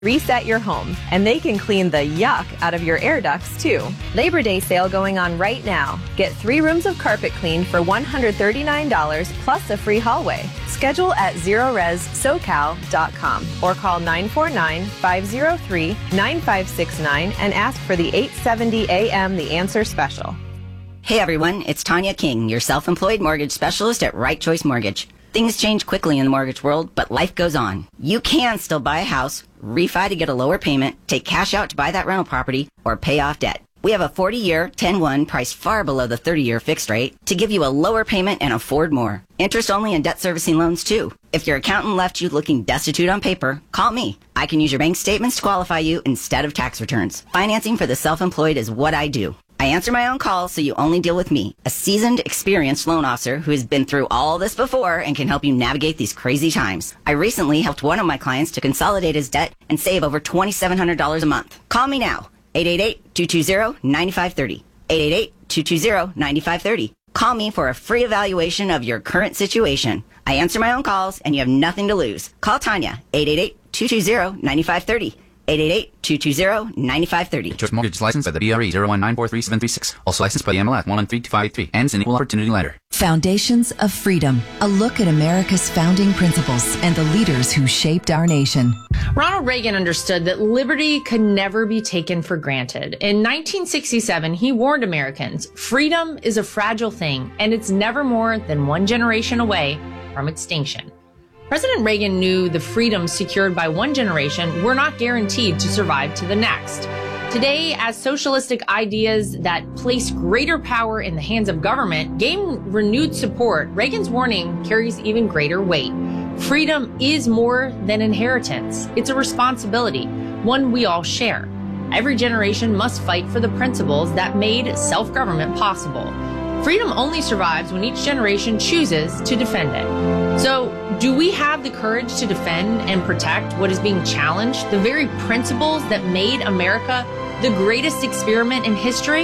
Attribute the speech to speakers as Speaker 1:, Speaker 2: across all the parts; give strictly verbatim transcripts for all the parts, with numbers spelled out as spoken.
Speaker 1: Reset your home, and they can clean the yuck out of your air ducts too. Labor Day sale going on right now. Get three rooms of carpet cleaned for one hundred thirty-nine dollars plus a free hallway. Schedule at zero res socal dot com or call nine four nine, five zero three, nine five six nine and ask for the eight seventy A M The Answer special.
Speaker 2: Hey everyone, it's Tanya King, your self-employed mortgage specialist at Right Choice Mortgage. Things change quickly in the mortgage world, but life goes on. You can still buy a house, refi to get a lower payment, take cash out to buy that rental property, or pay off debt. We have a forty-year, ten one priced far below the thirty-year fixed rate to give you a lower payment and afford more. Interest only and debt servicing loans too. If your accountant left you looking destitute on paper, call me. I can use your bank statements to qualify you instead of tax returns. Financing for the self-employed is what I do. I answer my own calls, so you only deal with me, a seasoned, experienced loan officer who has been through all this before and can help you navigate these crazy times. I recently helped one of my clients to consolidate his debt and save over two thousand seven hundred dollars a month. Call me now, eight eight eight, two two zero, nine five three zero, eight eight eight, two two zero, nine five three zero. Call me for a free evaluation of your current situation. I answer my own calls, and you have nothing to lose. Call Tanya, eight eight eight, two two zero, nine five three zero. eight eight eight, two two zero, nine five three zero.
Speaker 3: Choice Mortgage licensed by the B R E zero one nine four three seven three six. Also licensed by the M L S one one three two five eight three. Ends in equal opportunity letter.
Speaker 4: Foundations of Freedom. A look at America's founding principles and the leaders who shaped our nation.
Speaker 5: Ronald Reagan understood that liberty could never be taken for granted. In nineteen sixty-seven, he warned Americans, freedom is a fragile thing, and it's never more than one generation away from extinction. President Reagan knew the freedoms secured by one generation were not guaranteed to survive to the next. Today, as socialistic ideas that place greater power in the hands of government gain renewed support, Reagan's warning carries even greater weight. Freedom is more than inheritance. It's a responsibility, one we all share. Every generation must fight for the principles that made self-government possible. Freedom only survives when each generation chooses to defend it. So, do we have the courage to defend and protect what is being challenged, the very principles that made America the greatest experiment in history?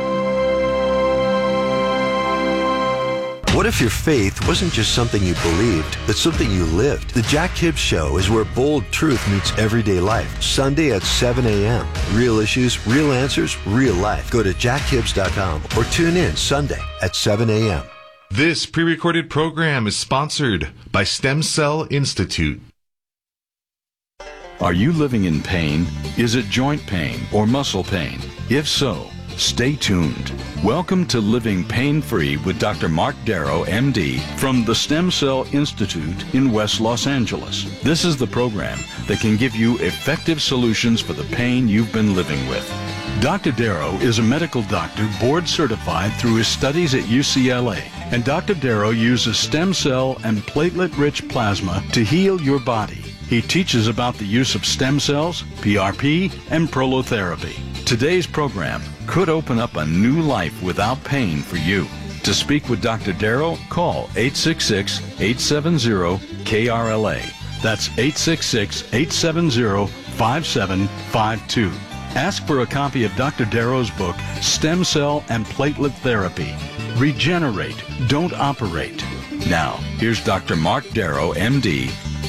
Speaker 6: What if your faith wasn't just something you believed, but something you lived? The Jack Hibbs Show is where bold truth meets everyday life. Sunday at seven a.m. Real issues, real answers, real life. Go to jack hibbs dot com or tune in Sunday at seven a.m.
Speaker 7: This pre-recorded program is sponsored by Stem Cell Institute.
Speaker 8: Are you living in pain? Is it joint pain or muscle pain? If so, stay tuned. Welcome to Living Pain-Free with Doctor Mark Darrow, M D, from the Stem Cell Institute in West Los Angeles. This is the program that can give you effective solutions for the pain you've been living with. Doctor Darrow is a medical doctor board certified through his studies at U C L A, and Doctor Darrow uses stem cell and platelet-rich plasma to heal your body. He teaches about the use of stem cells, P R P, and prolotherapy. Today's program could open up a new life without pain for you. To speak with Doctor Darrow, call eight six six, eight seven zero, K R L A. That's eight six six, eight seven zero, five seven five two. Ask for a copy of Doctor Darrow's book, Stem Cell and Platelet Therapy. Regenerate, don't operate. Now, here's Doctor Mark Darrow, M D.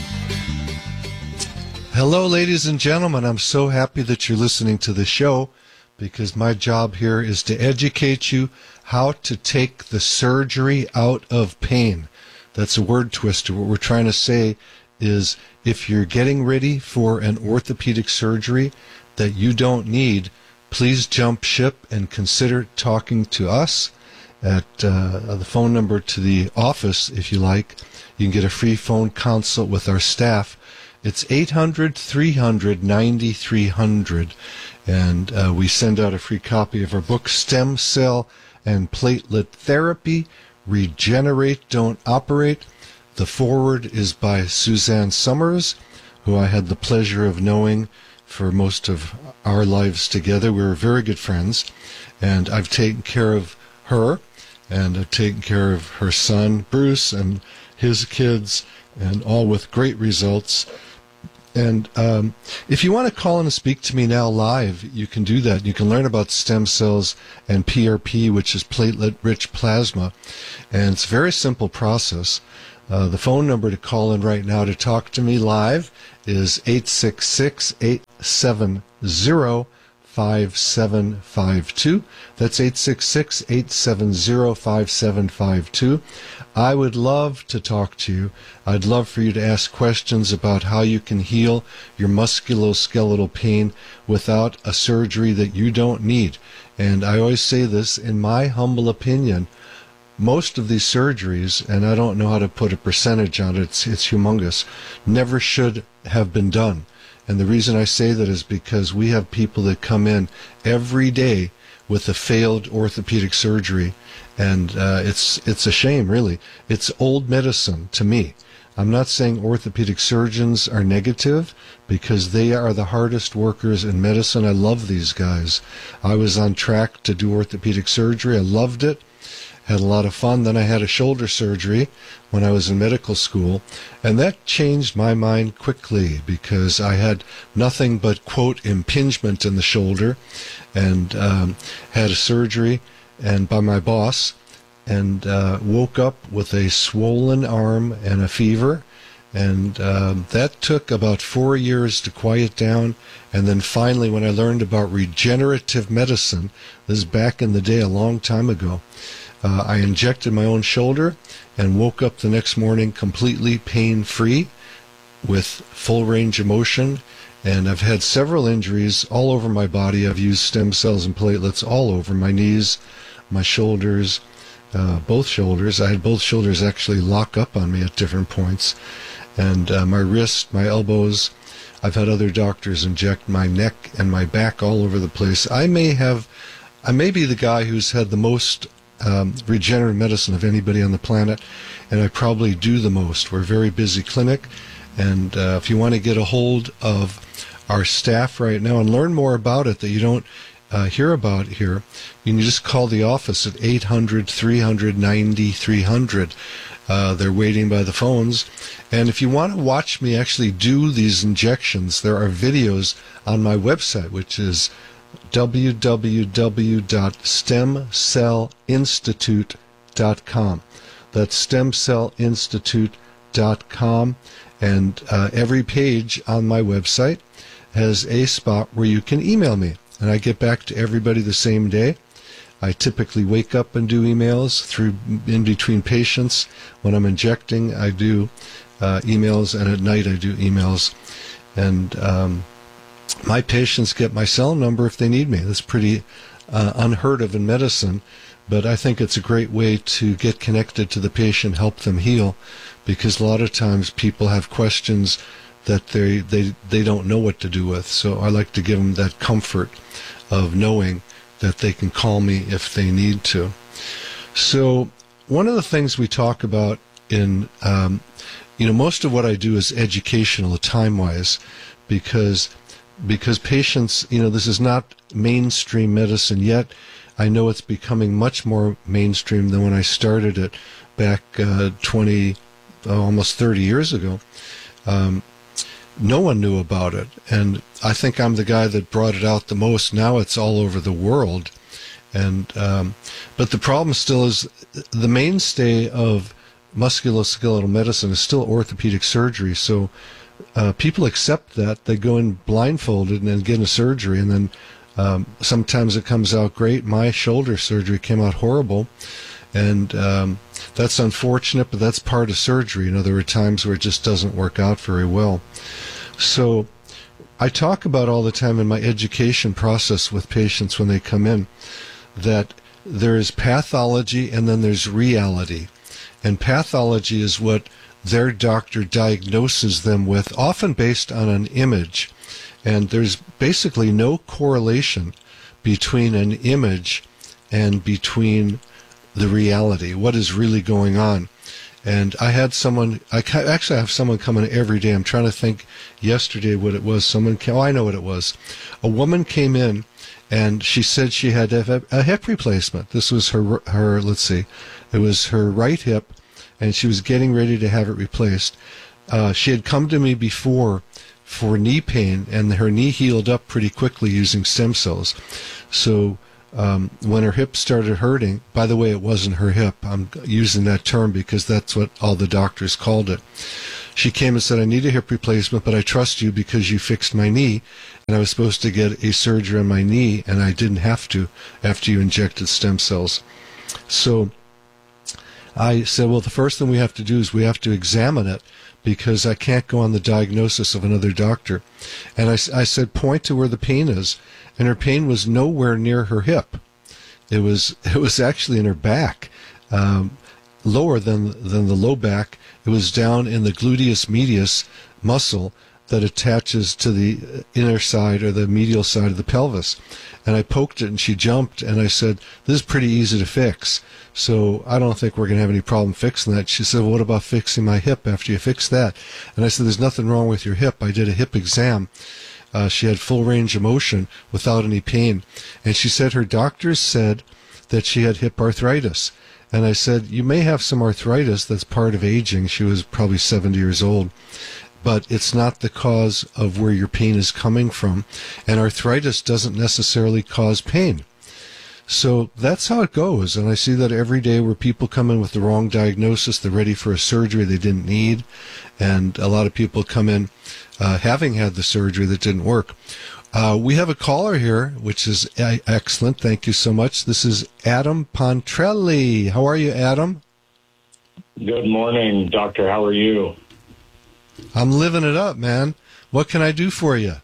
Speaker 9: Hello, ladies and gentlemen. I'm so happy that you're listening to the show because my job here is to educate you how to take the surgery out of pain. That's a word twister. What we're trying to say is if you're getting ready for an orthopedic surgery that you don't need, please jump ship and consider talking to us at uh, the phone number to the office, if you like. You can get a free phone consult with our staff. It's eight hundred, three hundred, ninety-three hundred, and uh, we send out a free copy of our book, Stem Cell and Platelet Therapy, Regenerate, Don't Operate. The foreword is by Suzanne Summers, who I had the pleasure of knowing for most of our lives together. We were very good friends, and I've taken care of her, and I've taken care of her son, Bruce, and his kids, and all with great results. And um, if you want to call in and speak to me now live, you can do that. You can learn about stem cells and P R P, which is platelet-rich plasma. And it's a very simple process. Uh, the phone number to call in right now to talk to me live is eight six six, eight seven zero, five seven five two. That's eight six six, eight seven zero, five seven five two. I would love to talk to you. I'd love for you to ask questions about how you can heal your musculoskeletal pain without a surgery that you don't need. And I always say this, in my humble opinion, most of these surgeries, and I don't know how to put a percentage on it, it's, it's humongous, never should have been done. And the reason I say that is because we have people that come in every day with a failed orthopedic surgery, and uh, it's it's a shame, really. It's old medicine to me. I'm not saying orthopedic surgeons are negative, because they are the hardest workers in medicine. I love these guys. I was on track to do orthopedic surgery. I loved it. Had a lot of fun. Then I had a shoulder surgery when I was in medical school, and that changed my mind quickly, because I had nothing but, quote, impingement in the shoulder, and um, had a surgery and by my boss, and uh, woke up with a swollen arm and a fever, and um, that took about four years to quiet down. And then finally, when I learned about regenerative medicine, this is back in the day, a long time ago, Uh, I injected my own shoulder and woke up the next morning completely pain-free with full range of motion. And I've had several injuries all over my body. I've used stem cells and platelets all over my knees, my shoulders, uh, both shoulders. I had both shoulders actually lock up on me at different points. And uh, my wrist, my elbows. I've had other doctors inject my neck and my back all over the place. I may have, I may be the guy who's had the most Um, regenerative medicine of anybody on the planet, and I probably do the most. We're a very busy clinic, and uh, if you want to get a hold of our staff right now and learn more about it that you don't uh, hear about here, you can just call the office at eight hundred, three hundred, ninety-three hundred. Uh, they're waiting by the phones. And if you want to watch me actually do these injections, there are videos on my website, which is w w w dot stem cell institute dot com. That's stem cell institute dot com. And uh, every page on my website has a spot where you can email me. And I get back to everybody the same day. I typically wake up and do emails through in between patients. When I'm injecting, I do uh, emails, and at night I do emails. And um, my patients get my cell number if they need me. That's pretty uh, unheard of in medicine, but I think it's a great way to get connected to the patient, help them heal, because a lot of times people have questions that they they they don't know what to do with. So I like to give them that comfort of knowing that they can call me if they need to. So one of the things we talk about in, um, you know, most of what I do is educational time-wise, because because patients, you know, this is not mainstream medicine yet. I know it's becoming much more mainstream than when I started it back uh, twenty, oh, almost thirty years ago. Um, no one knew about it, and I think I'm the guy that brought it out the most. Now it's all over the world, and um, but the problem still is the mainstay of musculoskeletal medicine is still orthopedic surgery. So uh, people accept that. They go in blindfolded and then get a surgery, and then um, sometimes it comes out great. My shoulder surgery came out horrible, and um, that's unfortunate, but that's part of surgery. You know, there are times where it just doesn't work out very well. So I talk about all the time in my education process with patients when they come in that there is pathology and then there's reality. And pathology is what their doctor diagnoses them with, often based on an image. And there's basically no correlation between an image and between the reality, what is really going on. And I had someone, I actually have someone coming every day. I'm trying to think yesterday what it was. Someone came, oh, I know what it was. A woman came in and she said she had a hip replacement. This was her, her, let's see, it was her right hip, and she was getting ready to have it replaced. Uh, she had come to me before for knee pain, and her knee healed up pretty quickly using stem cells. So um, when her hip started hurting, by the way, it wasn't her hip. I'm using that term because that's what all the doctors called it. She came and said, I need a hip replacement, but I trust you because you fixed my knee. And I was supposed to get a surgery on my knee, and I didn't have to after you injected stem cells. So I said, well, the first thing we have to do is we have to examine it because I can't go on the diagnosis of another doctor. And I, I said, point to where the pain is. And her pain was nowhere near her hip. It was it was actually in her back, um, lower than than the low back. It was down in the gluteus medius muscle that attaches to the inner side or the medial side of the pelvis. And I poked it and she jumped, and I said, this is pretty easy to fix. So I don't think we're going to have any problem fixing that. She said, well, what about fixing my hip after you fix that? And I said, there's nothing wrong with your hip. I did a hip exam. Uh, she had full range of motion without any pain. And she said her doctors said that she had hip arthritis. And I said, you may have some arthritis that's part of aging. She was probably seventy years old. But it's not the cause of where your pain is coming from. And arthritis doesn't necessarily cause pain. So that's how it goes. And I see that every day where people come in with the wrong diagnosis, they're ready for a surgery they didn't need. And a lot of people come in uh, having had the surgery that didn't work. Uh, we have a caller here, which is uh, excellent. Thank you so much. This is Adam Pontrelli. How are you, Adam?
Speaker 10: Good morning, doctor. How are you?
Speaker 9: I'm living it up, man. What can I do for you?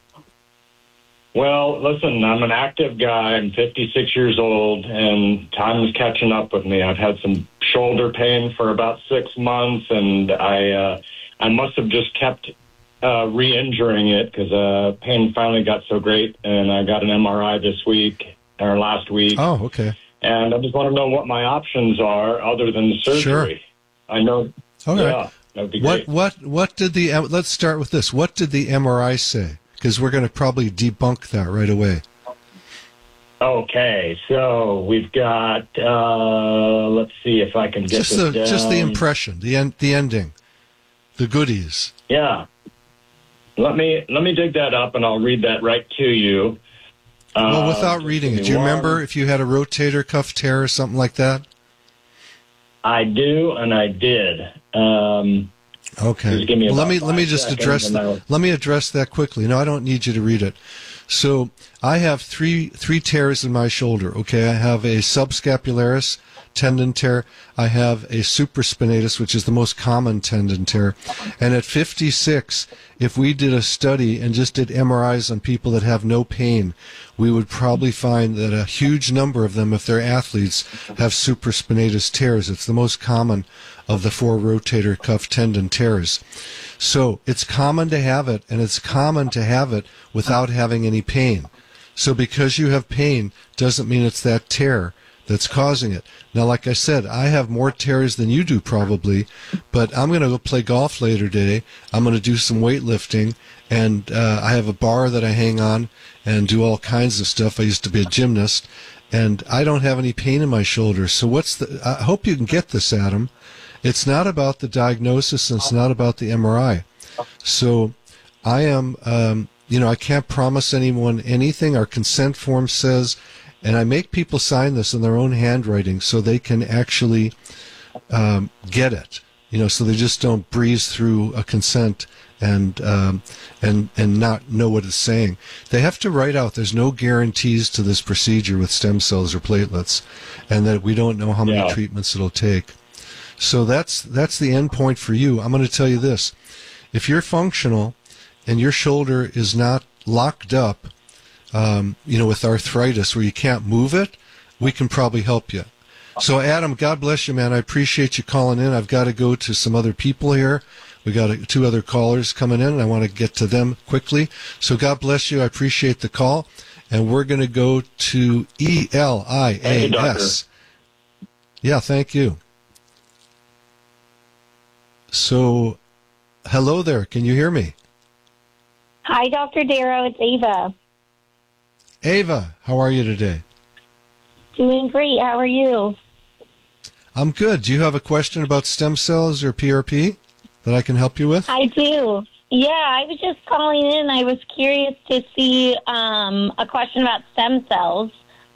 Speaker 10: Well, listen, I'm an active guy. I'm fifty-six years old, and time is catching up with me. I've had some shoulder pain for about six months, and I uh, I must have just kept uh, re-injuring it because uh, pain finally got so great, and I got an M R I this week, or last week.
Speaker 9: Oh, okay.
Speaker 10: And I just want to know what my options are other than the surgery.
Speaker 9: Sure.
Speaker 10: I know.
Speaker 9: Okay.
Speaker 10: Yeah, that would be
Speaker 9: what,
Speaker 10: great.
Speaker 9: what, what did the, let's start with this. What did the M R I say? Because we're going to probably debunk that right away.
Speaker 10: Okay, so we've got, uh, let's see if I can get
Speaker 9: just
Speaker 10: this
Speaker 9: the
Speaker 10: down.
Speaker 9: Just the impression, the end, the ending, the goodies.
Speaker 10: Yeah. Let me let me dig that up, and I'll read that right to you.
Speaker 9: Well,
Speaker 10: uh,
Speaker 9: without reading it, do you
Speaker 10: one.
Speaker 9: remember if you had a rotator cuff tear or something like that?
Speaker 10: I do, and I did. Um,
Speaker 9: okay.
Speaker 10: Just give me
Speaker 9: well, let
Speaker 10: about
Speaker 9: me let me
Speaker 10: five
Speaker 9: just
Speaker 10: seconds,
Speaker 9: address
Speaker 10: and
Speaker 9: that.
Speaker 10: I'll-
Speaker 9: Let me address that quickly. No, I don't need you to read it. So I have three three tears in my shoulder. Okay, I have a subscapularis tendon tear. I have a supraspinatus, which is the most common tendon tear. And at fifty-six, if we did a study and just did M R Is on people that have no pain, we would probably find that a huge number of them, if they're athletes, have supraspinatus tears. It's the most common of the four rotator cuff tendon tears. So it's common to have it, and it's common to have it without having any pain. So because you have pain doesn't mean it's that tear that's causing it. Now, like I said, I have more tears than you do probably, but I'm going to go play golf later today. I'm going to do some weightlifting, and uh, I have a bar that I hang on and do all kinds of stuff. I used to be a gymnast, and I don't have any pain in my shoulders. So what's the, I hope you can get this, Adam. It's not about the diagnosis, and it's not about the M R I. So I am, um, you know, I can't promise anyone anything. Our consent form says, and I make people sign this in their own handwriting so they can actually um, get it. You know, so they just don't breeze through a consent and um, and and not know what it's saying. They have to write out there's no guarantees to this procedure with stem cells or platelets, and that we don't know how many
Speaker 10: Yeah.
Speaker 9: treatments it'll take. So that's that's the end point for you. I'm going to tell you this. If you're functional and your shoulder is not locked up, um, you know, with arthritis where you can't move it, we can probably help you. So, Adam, God bless you, man. I appreciate you calling in. I've got to go to some other people here. We got a, two other callers coming in, and I want to get to them quickly. So, God bless you. I appreciate the call. And we're going to go to E L I A S. Yeah, thank you. So, hello there. Can you hear me?
Speaker 11: Hi, Doctor Darrow. It's Ava.
Speaker 9: Ava, how are you today?
Speaker 11: Doing great. How are you?
Speaker 9: I'm good. Do you have a question about stem cells or P R P that I can help you with?
Speaker 11: I do. Yeah, I was just calling in. I was curious to see um, a question about stem cells.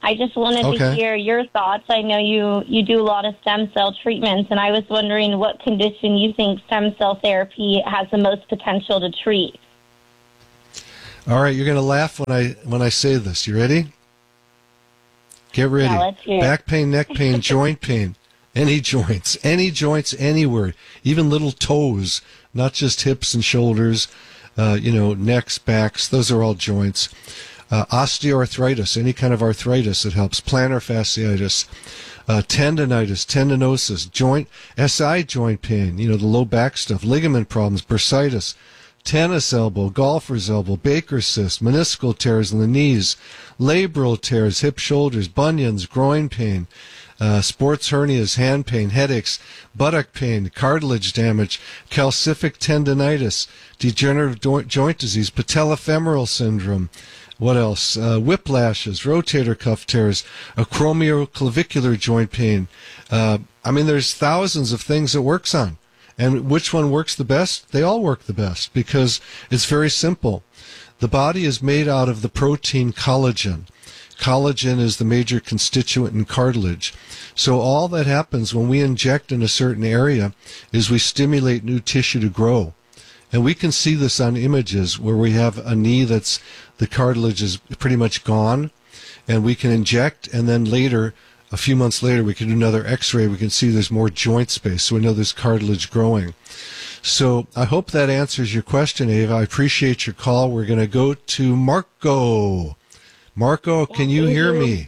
Speaker 11: I just wanted
Speaker 9: Okay.
Speaker 11: to hear your thoughts. I know you, you do a lot of stem cell treatments, and I was wondering what condition you think stem cell therapy has the most potential to treat.
Speaker 9: All right, you're going to laugh when I when I say this. You ready? Get ready.
Speaker 11: Yeah, let's hear it.
Speaker 9: Back pain, neck pain, joint pain, any joints, any joints anywhere, even little toes, not just hips and shoulders, uh, you know, necks, backs, those are all joints. Uh, osteoarthritis, any kind of arthritis, it helps. Plantar fasciitis, uh, tendonitis, tendinosis, joint, S I joint pain, you know, the low back stuff, ligament problems, bursitis, tennis elbow, golfer's elbow, Baker's cyst, meniscal tears in the knees, labral tears, hip, shoulders, bunions, groin pain, uh, sports hernias, hand pain, headaches, buttock pain, cartilage damage, calcific tendonitis, degenerative do- joint disease, patellofemoral syndrome. What else? Uh, whiplashes, rotator cuff tears, acromioclavicular joint pain. Uh, I mean, there's thousands of things it works on. And which one works the best? They all work the best because it's very simple. The body is made out of the protein collagen. Collagen is the major constituent in cartilage. So all that happens when we inject in a certain area is we stimulate new tissue to grow. And we can see this on images where we have a knee that's, the cartilage is pretty much gone, and we can inject, and then later, a few months later, we can do another x-ray, we can see there's more joint space, so we know there's cartilage growing. So I hope that answers your question, Ava. I appreciate your call. We're going to go to Marco. Marco, can you hear me?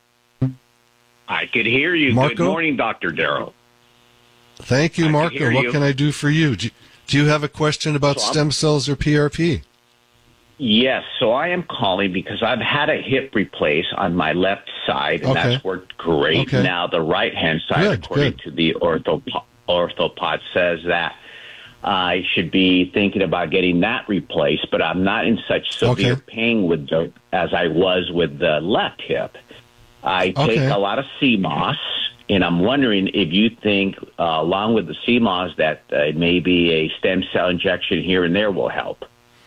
Speaker 12: I could hear you.
Speaker 9: Marco?
Speaker 12: Good morning, Doctor Darrow.
Speaker 9: Thank you,
Speaker 12: I can
Speaker 9: Marco.
Speaker 12: hear
Speaker 9: What
Speaker 12: you.
Speaker 9: can I do for you? Do, do you have a question about
Speaker 12: So I'm-
Speaker 9: stem cells or P R P?
Speaker 12: Yes, so I am calling because I've had a hip replaced on my left side, and
Speaker 9: Okay.
Speaker 12: that's worked great.
Speaker 9: Okay.
Speaker 12: Now, the right-hand side,
Speaker 9: Good,
Speaker 12: according
Speaker 9: good.
Speaker 12: to the ortho, orthopod, says that I should be thinking about getting that replaced, but I'm not in such severe
Speaker 9: Okay.
Speaker 12: pain with the, as I was with the left hip. I take
Speaker 9: Okay.
Speaker 12: a lot of C M O S, and I'm wondering if you think, uh, along with the C M O S, that uh, maybe a stem cell injection here and there will help.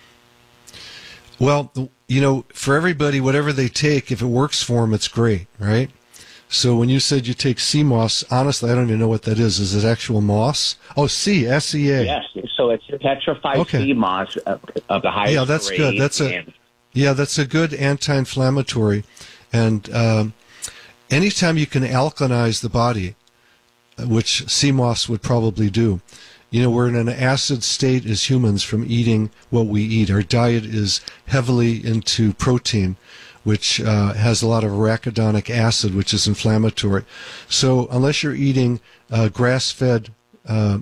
Speaker 9: Well, you know, for everybody, whatever they take, if it works for them, it's great, right? So when you said you take C M O S, honestly, I don't even know what that is. Is it actual moss? Oh, C, S E A.
Speaker 12: Yes, so it's petrified
Speaker 9: Okay.
Speaker 12: C M O S of, of the highest
Speaker 9: Yeah, that's
Speaker 12: grade.
Speaker 9: good. That's a
Speaker 12: and-
Speaker 9: yeah, that's a good anti-inflammatory. And um, anytime you can alkalinize the body, which C M O S would probably do, you know, we're in an acid state as humans from eating what we eat. Our diet is heavily into protein, which uh, has a lot of arachidonic acid, which is inflammatory. So unless you're eating uh, grass-fed uh,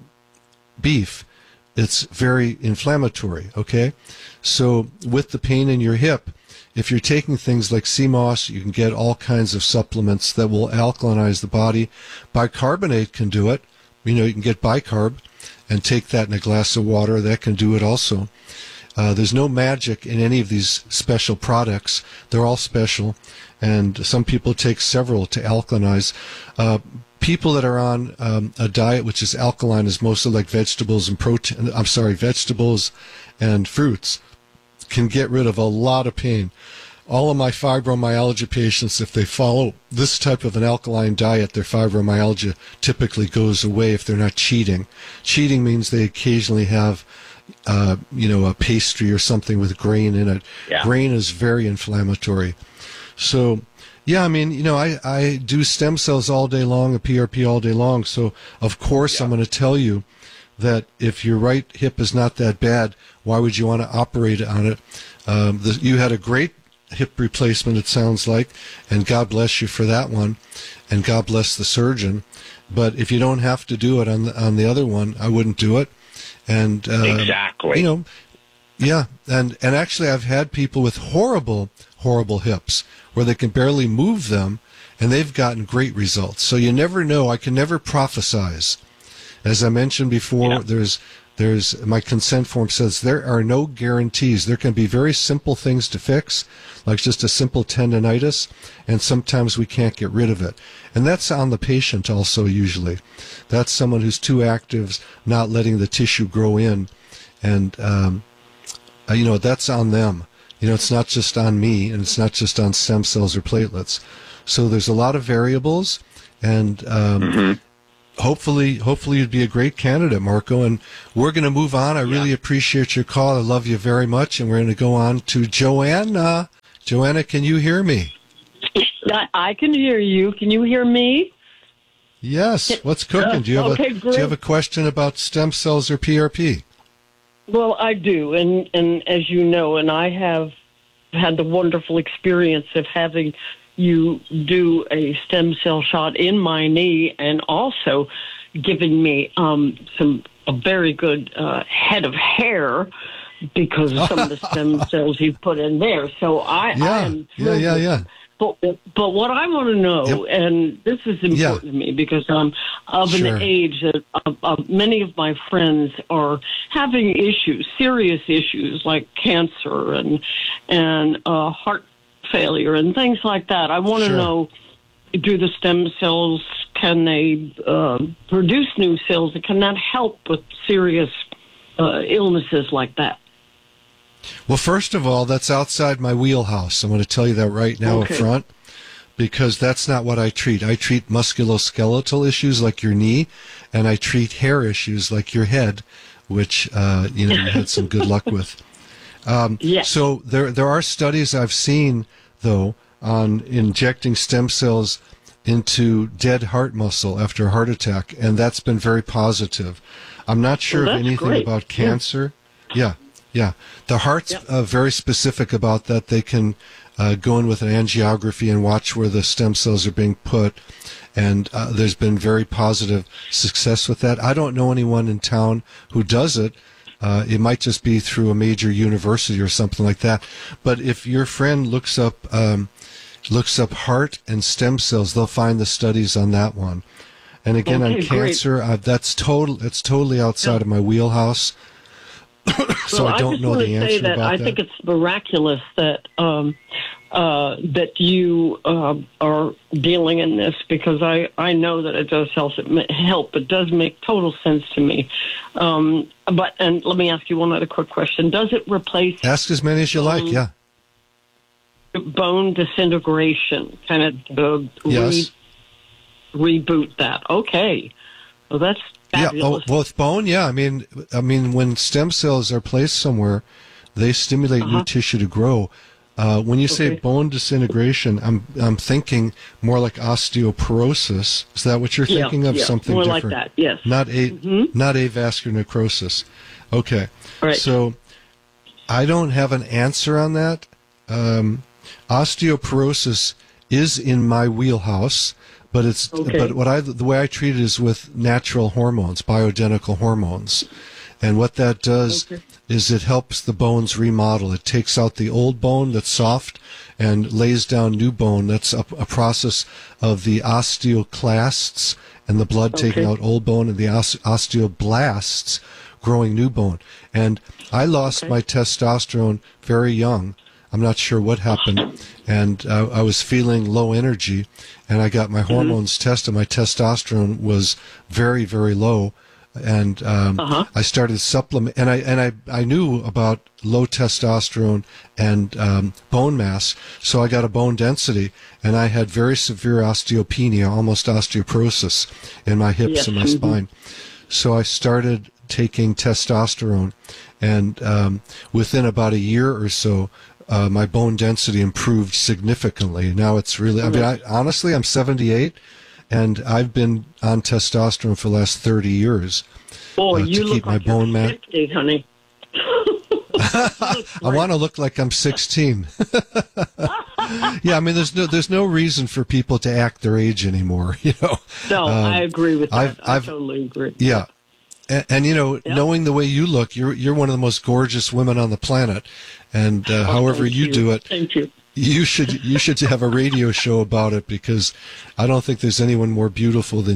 Speaker 9: beef, it's very inflammatory, okay? So with the pain in your hip, if you're taking things like C M O S, you can get all kinds of supplements that will alkalinize the body. Bicarbonate can do it. You know, you can get bicarb and take that in a glass of water. That can do it also. Uh, there's no magic in any of these special products. They're all special, and some people take several to alkalinize. Uh, people that are on um, a diet which is alkaline is mostly like vegetables and protein. I'm sorry, vegetables and fruits can get rid of a lot of pain. All of my fibromyalgia patients, if they follow this type of an alkaline diet, their fibromyalgia typically goes away if they're not cheating. Cheating means they occasionally have, uh, you know, a pastry or something with grain in it.
Speaker 12: Yeah.
Speaker 9: Grain is very inflammatory. So, yeah, I mean, you know, I, I do stem cells all day long, a P R P all day long. So, of course,
Speaker 12: Yeah.
Speaker 9: I'm going to tell you that if your right hip is not that bad, why would you want to operate on it? Um, the, you had a great hip replacement, it sounds like, and God bless you for that one, and God bless the surgeon. But if you don't have to do it on the, on the other one, I wouldn't do it. And uh,
Speaker 12: Exactly.
Speaker 9: you know, yeah, and and actually, I've had people with horrible, horrible hips where they can barely move them, and they've gotten great results. So you never know. I can never prophesize. As I mentioned before,
Speaker 12: Yeah.
Speaker 9: there's there's my consent form says there are no guarantees. There can be very simple things to fix, like just a simple tendonitis, and sometimes we can't get rid of it. And that's on the patient also usually. That's someone who's too active, not letting the tissue grow in, and um, uh, you know, that's on them. You know, it's not just on me, and it's not just on stem cells or platelets. So there's a lot of variables, and um, mm-hmm. hopefully, hopefully you'd be a great candidate, Marco. And we're going to move on. I yeah. really appreciate your call. I love you very much, and we're going to go on to Joanna. Joanna, can you hear me?
Speaker 13: I can hear you. Can you hear me?
Speaker 9: Yes. What's cooking? Do you have
Speaker 13: okay,
Speaker 9: a
Speaker 13: great.
Speaker 9: Do you have a question about stem cells or P R P?
Speaker 13: Well, I do, and and as you know, and I have had the wonderful experience of having you do a stem cell shot in my knee, and also giving me um, some a very good uh, head of hair because of some of the stem cells you put in there. So I,
Speaker 9: yeah,
Speaker 13: I am
Speaker 9: yeah, yeah, yeah.
Speaker 13: But but what I want to know, yep. and this is important yeah. to me because I'm of
Speaker 9: sure.
Speaker 13: an age that uh, uh, many of my friends are having issues, serious issues like cancer and and uh, heart failure and things like that. I want to
Speaker 9: sure.
Speaker 13: know, do the stem cells, can they uh, produce new cells that can that help with serious uh, illnesses like that?
Speaker 9: Well, first of all, that's outside my wheelhouse. I'm going to tell you that right now okay. up front, because that's not what I treat. I treat musculoskeletal issues like your knee, and I treat hair issues like your head, which uh, you know you had some good luck with. Um,
Speaker 13: yes.
Speaker 9: So there there are studies I've seen, though, on injecting stem cells into dead heart muscle after a heart attack, and that's been very positive. I'm not sure
Speaker 13: well,
Speaker 9: of anything
Speaker 13: great.
Speaker 9: about cancer. Yeah. yeah. Yeah, the heart's yep. uh, very specific about that. They can uh, go in with an angiography and watch where the stem cells are being put, and uh, there's been very positive success with that. I don't know anyone in town who does it. Uh, it might just be through a major university or something like that. But if your friend looks up um, looks up heart and stem cells, they'll find the studies on that one. And again,
Speaker 13: okay,
Speaker 9: on cancer, uh, that's total. That's totally outside yep. of my wheelhouse. So
Speaker 13: well,
Speaker 9: I don't
Speaker 13: just
Speaker 9: know
Speaker 13: want
Speaker 9: the
Speaker 13: to
Speaker 9: answer
Speaker 13: say that
Speaker 9: about
Speaker 13: I
Speaker 9: that.
Speaker 13: think it's miraculous that um, uh, that you uh, are dealing in this, because I, I know that it does help. It help. It does make total sense to me. Um, but and let me ask you one other quick question: does it replace?
Speaker 9: Ask as many as you like.
Speaker 13: um,
Speaker 9: Yeah.
Speaker 13: Bone disintegration, kind of uh,
Speaker 9: yes.
Speaker 13: re- reboot that. Okay, well that's.
Speaker 9: Fabulous. Yeah, oh, well, with bone, yeah. I mean, I mean, when stem cells are placed somewhere, they stimulate
Speaker 13: uh-huh.
Speaker 9: new tissue to grow. Uh, when you say
Speaker 13: okay.
Speaker 9: bone disintegration, I'm I'm thinking more like osteoporosis. Is that what you're thinking
Speaker 13: yeah,
Speaker 9: of?
Speaker 13: Yeah.
Speaker 9: Something
Speaker 13: more
Speaker 9: different?
Speaker 13: like that. Yes.
Speaker 9: Not a
Speaker 13: mm-hmm.
Speaker 9: not avascular necrosis. Okay.
Speaker 13: Right.
Speaker 9: So I don't have an answer on that. Um, osteoporosis is in my wheelhouse. But it's
Speaker 13: okay.
Speaker 9: but what I the way I treat it is with natural hormones, bioidentical hormones, and what that does
Speaker 13: okay.
Speaker 9: is it helps the bones remodel. It takes out the old bone that's soft and lays down new bone. That's a, a process of the osteoclasts and the blood
Speaker 13: okay.
Speaker 9: taking out old bone, and the osteoblasts growing new bone. And I lost
Speaker 13: okay.
Speaker 9: my testosterone very young. I'm not sure what happened, and uh, I was feeling low energy, and I got my hormones mm-hmm. tested. My testosterone was very, very low, and um,
Speaker 13: uh-huh.
Speaker 9: I started supplement. And I and I, I knew about low testosterone and um, bone mass, so I got a bone density, and I had very severe osteopenia, almost osteoporosis, in my hips
Speaker 13: yes.
Speaker 9: and my
Speaker 13: mm-hmm.
Speaker 9: spine. So I started taking testosterone, and um, within about a year or so. Uh, my bone density improved significantly. Now it's really, I mean, I, honestly, I'm seventy-eight, and I've been on testosterone for the last thirty years
Speaker 13: oh,
Speaker 9: uh,
Speaker 13: you
Speaker 9: to
Speaker 13: look
Speaker 9: keep my
Speaker 13: like
Speaker 9: bone mass.
Speaker 13: fifty, honey.
Speaker 9: I want to look like I'm sixteen. Yeah, I mean, there's no there's no reason for people to act their age anymore. You know.
Speaker 13: No, um, I agree with that.
Speaker 9: I've,
Speaker 13: I
Speaker 9: I've,
Speaker 13: totally agree.
Speaker 9: Yeah. And, and you know,
Speaker 13: yeah.
Speaker 9: knowing the way you look, you're you're one of the most gorgeous women on the planet. And uh,
Speaker 13: oh,
Speaker 9: however you,
Speaker 13: you
Speaker 9: do it,
Speaker 13: thank you.
Speaker 9: You should you should have a radio show about it, because I don't think there's anyone more beautiful than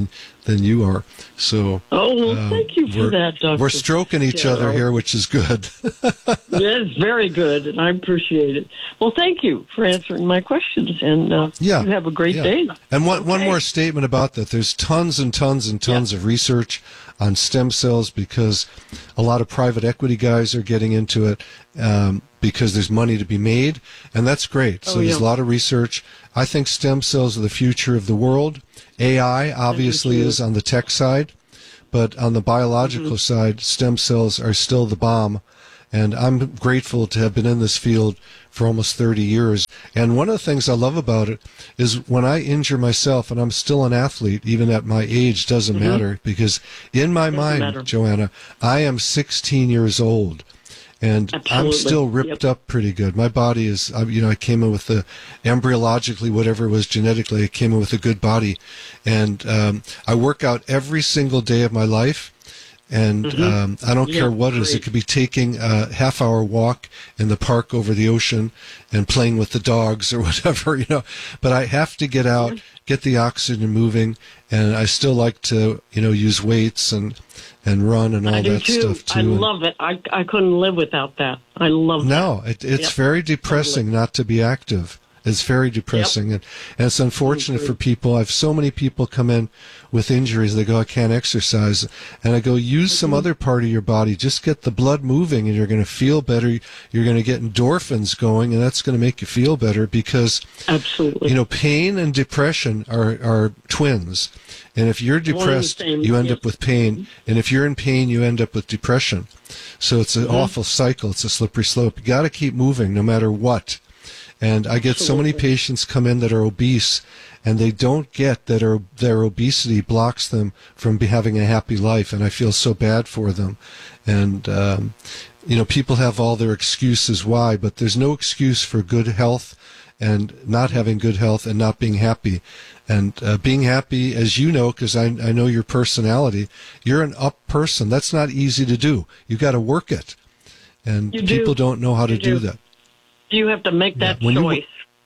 Speaker 9: than you are. So,
Speaker 13: oh, well,
Speaker 9: um,
Speaker 13: thank you for that, Doctor
Speaker 9: We're stroking each
Speaker 13: Darrow.
Speaker 9: other here, which is good.
Speaker 13: Yeah, it's very good, and I appreciate it. Well, thank you for answering my questions, and uh,
Speaker 9: Yeah.
Speaker 13: you have a great
Speaker 9: Yeah.
Speaker 13: day.
Speaker 9: And one,
Speaker 13: Okay.
Speaker 9: one more statement about that. There's tons and tons and tons of research on stem cells because a lot of private equity guys are getting into it um, because there's money to be made, and that's great. So
Speaker 13: Oh,
Speaker 9: there's
Speaker 13: yeah.
Speaker 9: a lot of research. I think stem cells are the future of the world. A I obviously
Speaker 13: too.
Speaker 9: is on the tech side, but on the biological
Speaker 13: Mm-hmm.
Speaker 9: side, stem cells are still the bomb. And I'm grateful to have been in this field for almost thirty years. And one of the things I love about it is when I injure myself, and I'm still an athlete, even at my age, doesn't
Speaker 13: Mhm.
Speaker 9: matter, because in my
Speaker 13: Doesn't
Speaker 9: mind,
Speaker 13: matter.
Speaker 9: Joanna, I am sixteen years old. And I'm
Speaker 13: Absolutely.
Speaker 9: still ripped
Speaker 13: Yep.
Speaker 9: up pretty good. My body is, I- you know, I came in with the embryologically, whatever it was genetically, I came in with a good body. And um, I work out every single day of my life. And
Speaker 13: Mhm.
Speaker 9: um, I don't
Speaker 13: Yeah,
Speaker 9: care what it is.
Speaker 13: great.
Speaker 9: It could be taking a half-hour walk in the park over the ocean and playing with the dogs or whatever, you know. But I have to get out, get the oxygen moving, and I still like to, you know, use weights and and run and all
Speaker 13: I do
Speaker 9: that
Speaker 13: too.
Speaker 9: stuff too.
Speaker 13: I
Speaker 9: And-
Speaker 13: love it. I I couldn't live without that. I love
Speaker 9: no,
Speaker 13: that.
Speaker 9: it, it's
Speaker 13: Yep.
Speaker 9: very depressing not to be active. It's very depressing, and, and it's unfortunate for people. I have so many people come in with injuries. They go, I can't exercise. And I go, use some
Speaker 13: Mm-hmm.
Speaker 9: other part of your body. Just get the blood moving, and you're going to feel better. You're going to get endorphins going, and that's going to make you feel better because,
Speaker 13: Absolutely.
Speaker 9: you know, pain and depression are, are twins. And if you're
Speaker 13: One and the
Speaker 9: depressed,
Speaker 13: same,
Speaker 9: you end
Speaker 13: yep.
Speaker 9: up with pain. And if you're in pain, you end up with depression. So it's an
Speaker 13: Mhm.
Speaker 9: awful cycle. It's a slippery slope. You got to keep moving no matter what. And I get so many patients come in that are obese, and they don't get that are, their obesity blocks them from be having a happy life, and I feel so bad for them. And, um, you know, people have all their excuses why, but there's no excuse for good health and not having good health and not being happy. And uh, being happy, as you know, because I, I know your personality, you're an up person. That's not easy to do. You got to work it. And
Speaker 13: You do.
Speaker 9: people don't know how to
Speaker 13: You
Speaker 9: do
Speaker 13: do.
Speaker 9: that.
Speaker 13: You have to make that
Speaker 9: when you-
Speaker 13: choice.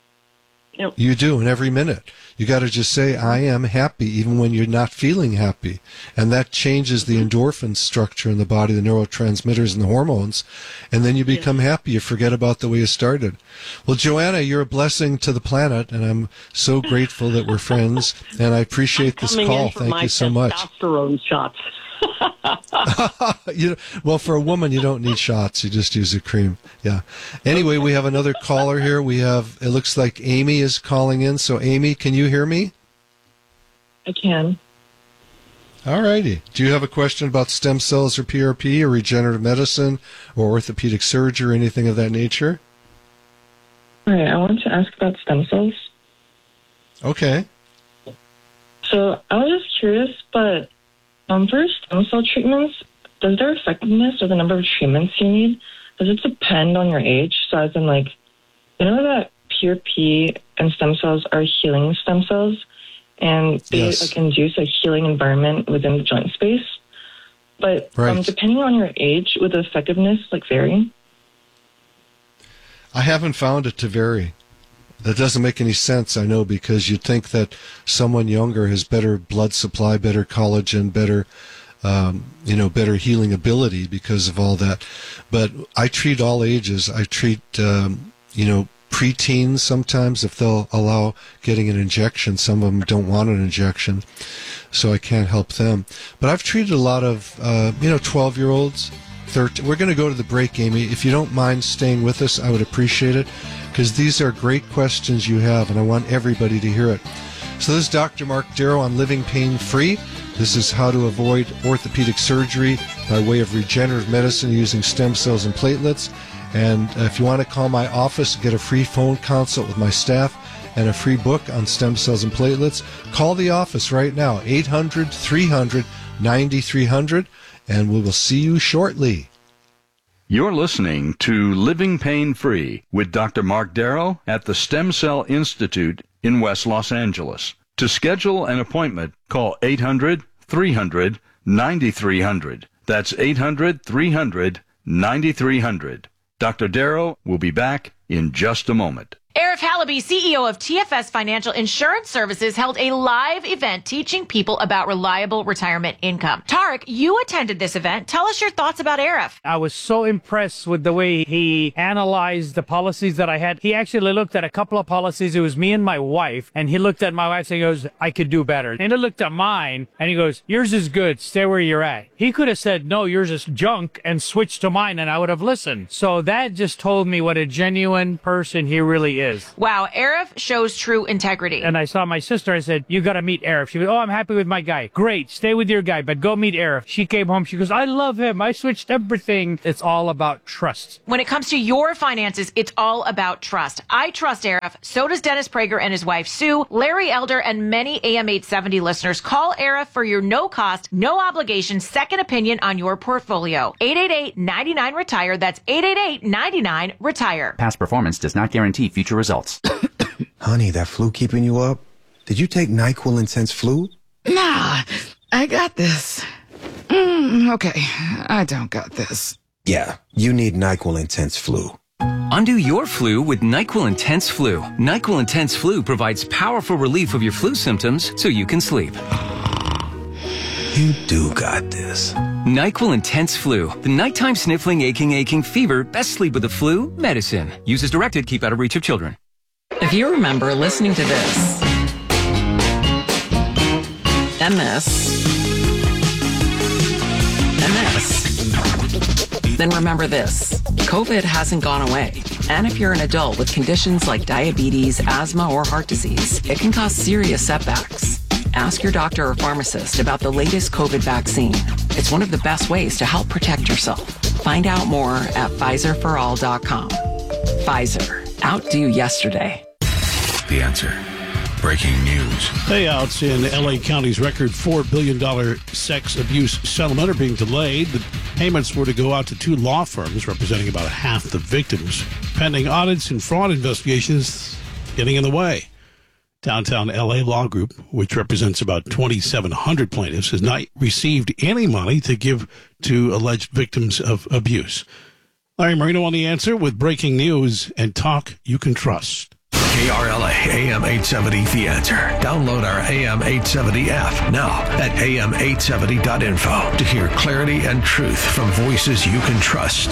Speaker 13: Yep.
Speaker 9: You do, in every minute. You got to just say, I am happy, even when you're not feeling happy. And that changes the endorphin structure in the body, the neurotransmitters and the hormones. And then you become happy. You forget about the way you started. Well, Joanna, you're a blessing to the planet, and I'm so grateful that we're friends. And I appreciate this
Speaker 13: Coming
Speaker 9: call.
Speaker 13: in for
Speaker 9: Thank
Speaker 13: my
Speaker 9: you so much.
Speaker 13: testosterone shots.
Speaker 9: you, well, for a woman, you don't need shots. You just use a cream. Yeah. Anyway, we have another caller here. We have, it looks like Amy is calling in. So, Amy, can you hear me?
Speaker 14: I can.
Speaker 9: All righty. Do you have a question about stem cells or P R P or regenerative medicine or orthopedic surgery or anything of that nature?
Speaker 14: All right, I wanted to ask about stem cells.
Speaker 9: Okay.
Speaker 14: So I was just curious, but um, for stem cell treatments, does their effectiveness or the number of treatments you need, does it depend on your age? So as in, like, you know that P R P and stem cells are healing stem cells, and they
Speaker 9: Yes.
Speaker 14: like induce a healing environment within the joint space. But um,
Speaker 9: Right.
Speaker 14: depending on your age, would the effectiveness like vary?
Speaker 9: I haven't found it to vary. That doesn't make any sense, I know, because you'd think that someone younger has better blood supply, better collagen, better, um, you know, better healing ability because of all that. But I treat all ages. I treat, um, you know, preteens sometimes if they'll allow getting an injection. Some of them don't want an injection, so I can't help them. But I've treated a lot of, uh, you know, twelve-year-olds, thirteen. We're going to go to the break, Amy. If you don't mind staying with us, I would appreciate it, because these are great questions you have, and I want everybody to hear it. So this is Doctor Mark Darrow on Living Pain Free. This is how to avoid orthopedic surgery by way of regenerative medicine using stem cells and platelets. And if you want to call my office and get a free phone consult with my staff and a free book on stem cells and platelets, call the office right now, eight hundred, three hundred, ninety-three hundred, and we will see you shortly.
Speaker 8: You're listening to Living Pain Free with Doctor Mark Darrow at the Stem Cell Institute in West Los Angeles. To schedule an appointment, call eight hundred, three hundred, ninety-three hundred. That's eight hundred, three hundred, ninety-three hundred. Doctor Darrow will be back in just a moment.
Speaker 5: Air
Speaker 15: Arif Halaby, C E O of T F S Financial Insurance Services, held a live event teaching people about reliable retirement income. Tarek, you attended this event. Tell us your thoughts about Arif.
Speaker 16: I was so impressed with the way he analyzed the policies that I had. He actually looked at a couple of policies. It was me and my wife, and he looked at my wife and he goes, I could do better. And he looked at mine and he goes, yours is good. Stay where you're at. He could have said, no, yours is junk, and switched to mine, and I would have listened. So that just told me what a genuine person he really is.
Speaker 15: Wow, Arif shows true integrity.
Speaker 16: And I saw my sister. I said, you got to meet Arif. She goes, oh, I'm happy with my guy. Great. Stay with your guy, but go meet Arif. She came home. She goes, I love him. I switched everything. It's all about trust.
Speaker 15: When it comes to your finances, it's all about trust. I trust Arif. So does Dennis Prager and his wife, Sue, Larry Elder, and many A M eight seventy listeners. Call Arif for your no-cost, no-obligation second opinion on your portfolio. eight eight eight, nine nine, retire. That's eight eight eight, nine nine, retire.
Speaker 3: Past performance does not guarantee future results.
Speaker 17: Honey, that flu keeping you up? Did you take NyQuil Intense Flu?
Speaker 18: Nah, I got this. Mm, okay, I don't got this.
Speaker 17: Yeah, you need NyQuil Intense Flu.
Speaker 19: Undo your flu with NyQuil Intense Flu. NyQuil Intense Flu provides powerful relief of your flu symptoms so you can sleep.
Speaker 17: You do got this.
Speaker 19: NyQuil Intense Flu. The nighttime sniffling, aching, aching fever. Best sleep with the flu medicine. Use as directed. Keep out of reach of children.
Speaker 18: If you remember listening to this, and this, and this, then remember this. COVID hasn't gone away. And if you're an adult with conditions like diabetes, asthma, or heart disease, it can cause serious setbacks. Ask your doctor or pharmacist about the latest COVID vaccine. It's one of the best ways to help protect yourself. Find out more at Pfizer for all dot com. Pfizer. Outdo yesterday.
Speaker 20: The Answer. Breaking news.
Speaker 21: Payouts in L A County's record four billion dollars sex abuse settlement are being delayed. The payments were to go out to two law firms representing about half the victims. Pending audits and fraud investigations getting in the way. Downtown L A Law Group, which represents about twenty-seven hundred plaintiffs, has not received any money to give to alleged victims of abuse. Larry Marino on The Answer with breaking news and talk you can trust.
Speaker 20: K R L A A M eight seventy The Answer. Download our A M eight seventy app now at A M eight seventy dot info to hear clarity and truth from voices you can trust.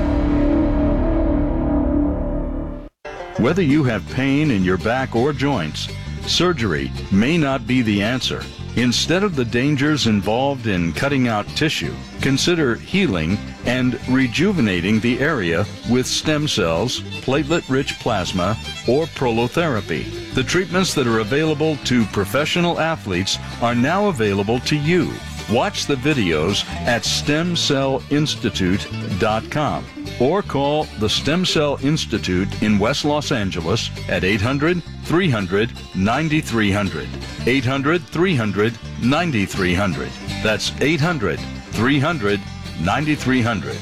Speaker 8: Whether you have pain in your back or joints, surgery may not be the answer. Instead of the dangers involved in cutting out tissue, consider healing and rejuvenating the area with stem cells, platelet-rich plasma, or prolotherapy. The treatments that are available to professional athletes are now available to you. Watch the videos at stem cell institute dot com or call the Stem Cell Institute in West Los Angeles at eight hundred, three hundred, ninety-three hundred. eight hundred, three hundred, ninety-three hundred. That's eight hundred, three hundred, ninety-three hundred.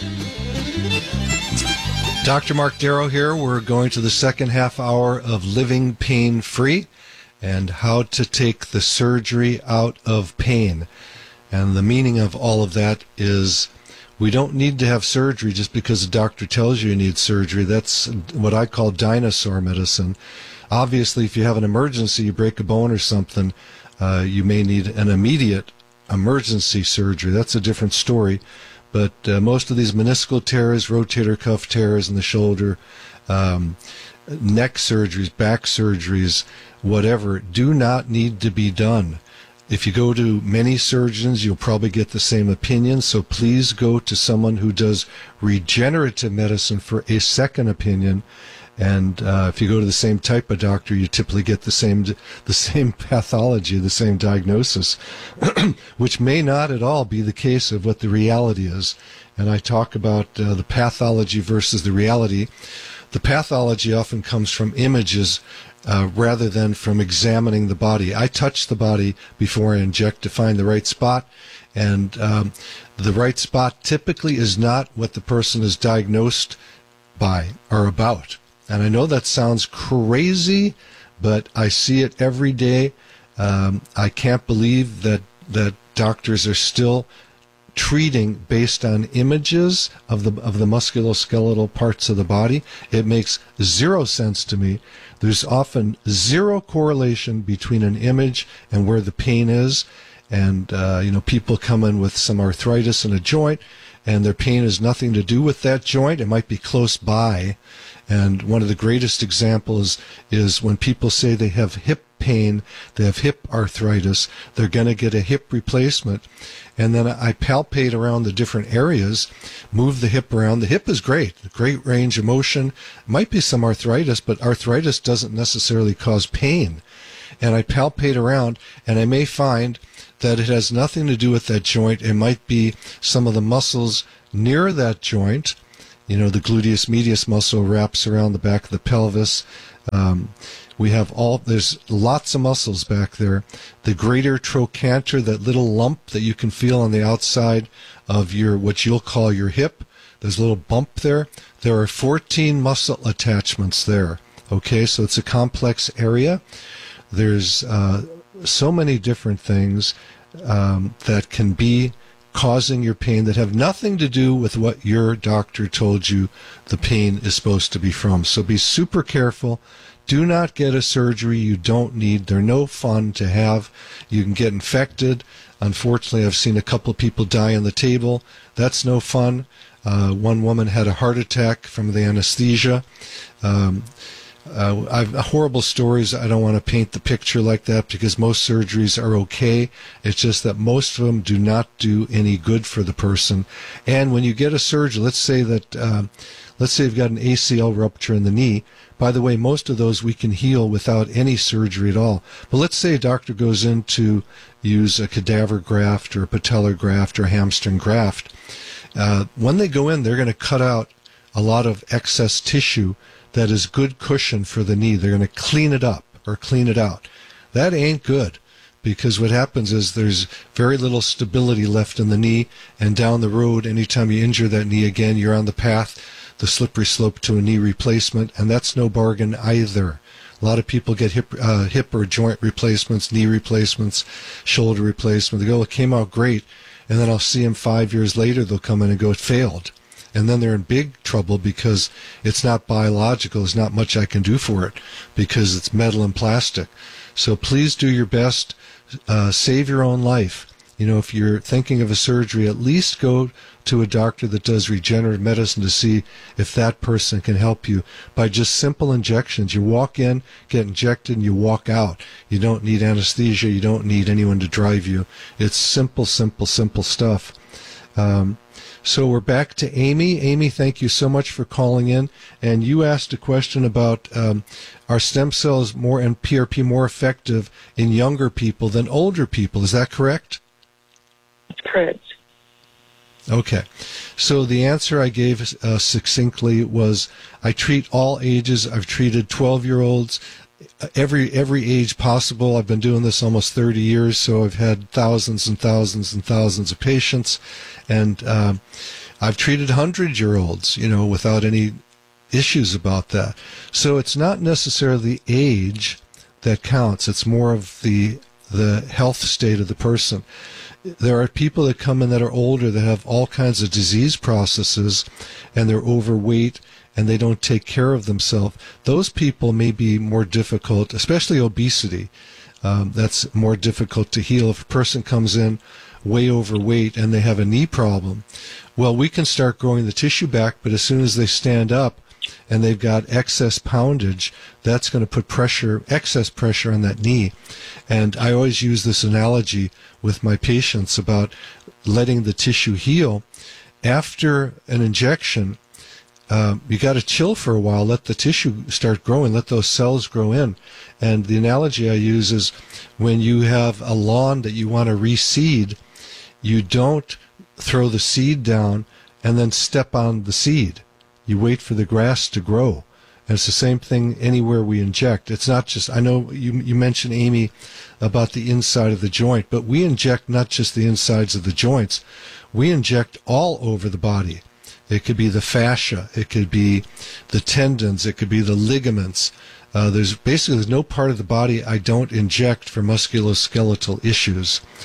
Speaker 9: Doctor Mark Darrow here. We're going to the second half hour of Living Pain Free and how to take the surgery out of pain. And the meaning of all of that is we don't need to have surgery just because the doctor tells you you need surgery. That's what I call dinosaur medicine. Obviously, if you have an emergency, you break a bone or something, uh, you may need an immediate emergency surgery. That's a different story. But uh, most of these meniscal tears, rotator cuff tears in the shoulder, um, neck surgeries, back surgeries, whatever, do not need to be done. If you go to many surgeons, you'll probably get the same opinion, so please go to someone who does regenerative medicine for a second opinion. And uh, if you go to the same type of doctor, you typically get the same the same pathology, the same diagnosis, which may not at all be the case of what the reality is. And I talk about uh, the pathology versus the reality. The pathology often comes from images uh, rather than from examining the body. I touch the body before I inject to find the right spot, and um, the right spot typically is not what the person is diagnosed by or about. And I know that sounds crazy, but I see it every day. Um, I can't believe that, that doctors are still treating based on images of the of the musculoskeletal parts of the body. It makes zero sense to me. There's often zero correlation between an image and where the pain is. And, uh, you know, people come in with some arthritis in a joint, and their pain has nothing to do with that joint. It might be close by. And one of the greatest examples is when people say they have hip pain, they have hip arthritis, they're going to get a hip replacement. And then I palpate around the different areas, move the hip around. The hip is great, great range of motion. Might be some arthritis, but arthritis doesn't necessarily cause pain. And I palpate around, and I may find that it has nothing to do with that joint. It might be some of the muscles near that joint. You know, the gluteus medius muscle wraps around the back of the pelvis. Um, we have all, there's lots of muscles back there. The greater trochanter, that little lump that you can feel on the outside of your, what you'll call your hip, there's a little bump there. There are fourteen muscle attachments there. Okay, so it's a complex area. There's uh, so many different things um, that can be causing your pain that have nothing to do with what your doctor told you the pain is supposed to be from. So be super careful. Do not get a surgery you don't need. They're no fun to have. You can get infected. Unfortunately, I've seen a couple of people die on the table. That's no fun. Uh, one woman had a heart attack from the anesthesia. Um, Uh, I've horrible stories. I don't want to paint the picture like that because most surgeries are okay. It's just that most of them do not do any good for the person. And when you get a surgery, let's say that, uh, let's say you've got an A C L rupture in the knee. By the way, most of those we can heal without any surgery at all. But let's say a doctor goes in to use a cadaver graft or a patellar graft or a hamstring graft. Uh, when they go in, they're going to cut out a lot of excess tissue that is good cushion for the knee. They're going to clean it up or clean it out. That ain't good, because what happens is there's very little stability left in the knee, and down the road, anytime you injure that knee again, you're on the path, the slippery slope to a knee replacement, and that's no bargain either. A lot of people get hip, uh, hip or joint replacements, knee replacements, shoulder replacement. They go, it came out great, and then I'll see them five years later, they'll come in and go, it failed. And then they're in big trouble because it's not biological. There's not much I can do for it because it's metal and plastic. So please do your best. Uh, save your own life. You know, if you're thinking of a surgery, at least go to a doctor that does regenerative medicine to see if that person can help you by just simple injections. You walk in, get injected, and you walk out. You don't need anesthesia. You don't need anyone to drive you. It's simple, simple, simple stuff. Um, So we're back to Amy. Amy, thank you so much for calling in. And you asked a question about um, are stem cells more and P R P more effective in younger people than older people. Is that correct?
Speaker 14: That's correct.
Speaker 9: Okay. So the answer I gave uh, succinctly was I treat all ages. I've treated twelve-year-olds, every every age possible. I've been doing this almost thirty years, so I've had thousands and thousands and thousands of patients, and um, I've treated hundred-year-olds, you know, without any issues about that. So it's not necessarily age that counts. It's more of the the health state of the person. There are people that come in that are older that have all kinds of disease processes, and they're overweight, and they don't take care of themselves. Those people may be more difficult, especially obesity. Um, that's more difficult to heal. If a person comes in way overweight and they have a knee problem, well, we can start growing the tissue back, but as soon as they stand up and they've got excess poundage, that's going to put pressure, excess pressure on that knee. And I always use this analogy with my patients about letting the tissue heal. After an injection, Um, you got to chill for a while, let the tissue start growing, let those cells grow in. And the analogy I use is when you have a lawn that you want to reseed, you don't throw the seed down and then step on the seed. You wait for the grass to grow. And it's the same thing anywhere we inject. It's not just, I know you, you mentioned, Amy, about the inside of the joint, but we inject not just the insides of the joints, we inject all over the body. It could be the fascia, it could be the tendons, it could be the ligaments. Uh, there's basically there's no part of the body I don't inject for musculoskeletal issues.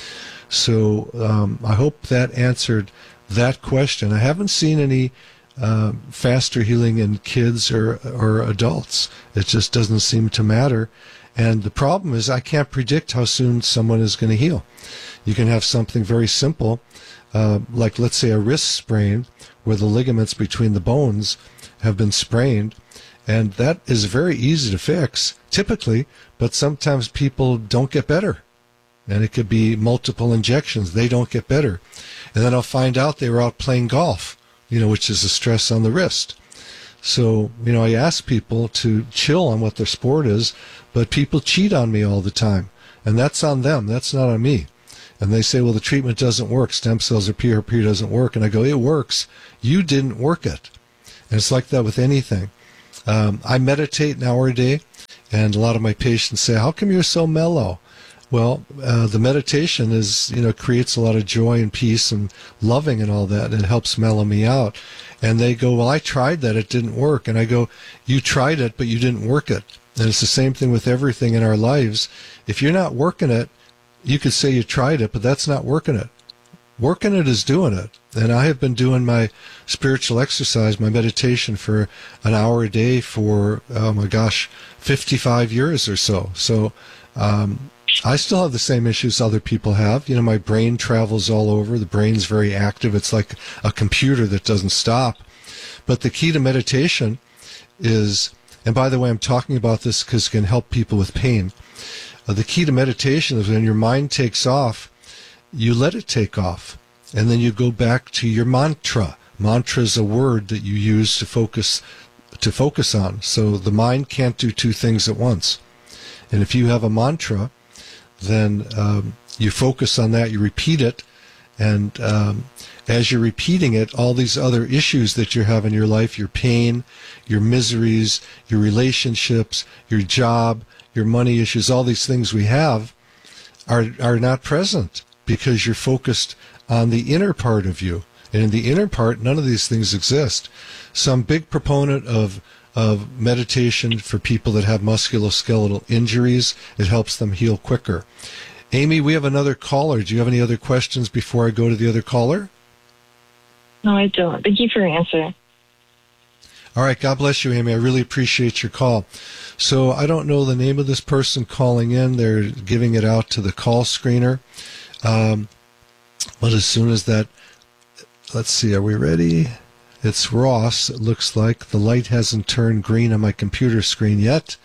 Speaker 9: So um, I hope that answered that question. I haven't seen any uh, faster healing in kids or or adults. It just doesn't seem to matter. And the problem is I can't predict how soon someone is going to heal. You can have something very simple, uh, like let's say a wrist sprain, where the ligaments between the bones have been sprained, and that is very easy to fix, typically, but sometimes people don't get better. And it could be multiple injections. They don't get better. And then I'll find out they were out playing golf, you know, which is a stress on the wrist. So, you know, I ask people to chill on what their sport is, but people cheat on me all the time. And that's on them. That's not on me. And they say, well, the treatment doesn't work. Stem cells or P R P doesn't work. And I go, it works. You didn't work it. And it's like that with anything. Um, I meditate an hour a day, and a lot of my patients say, how come you're so mellow? Well, uh, the meditation is, you know, creates a lot of joy and peace and loving and all that, and it helps mellow me out. And they go, well, I tried that. It didn't work. And I go, you tried it, but you didn't work it. And it's the same thing with everything in our lives. If you're not working it, you could say you tried it, but that's not working it. Working it is doing it. And I have been doing my spiritual exercise, my meditation for an hour a day for, oh my gosh, fifty-five years or so. So um, I still have the same issues other people have. You know, my brain travels all over. The brain's very active. It's like a computer that doesn't stop. But the key to meditation is, and by the way, I'm talking about this because it can help people with pain. Uh, the key to meditation is when your mind takes off, you let it take off. And then you go back to your mantra. Mantra is a word that you use to focus to focus on. So the mind can't do two things at once. And if you have a mantra, then um, you focus on that, you repeat it, and um, as you're repeating it, all these other issues that you have in your life, your pain, your miseries, your relationships, your job, your money issues, all these things we have are are not present because you're focused on the inner part of you. And in the inner part, none of these things exist. So I'm a big proponent of of meditation for people that have musculoskeletal injuries. It helps them heal quicker. Amy, we have another caller. Do you have any other questions before I go to the other caller?
Speaker 14: No, I don't. Thank you for your answer.
Speaker 9: All right. God bless you, Amy. I really appreciate your call. So I don't know the name of this person calling in. They're giving it out to the call screener. Um, but as soon as that, let's see, are we ready? It's Ross, it looks like. The light hasn't turned green on my computer screen yet.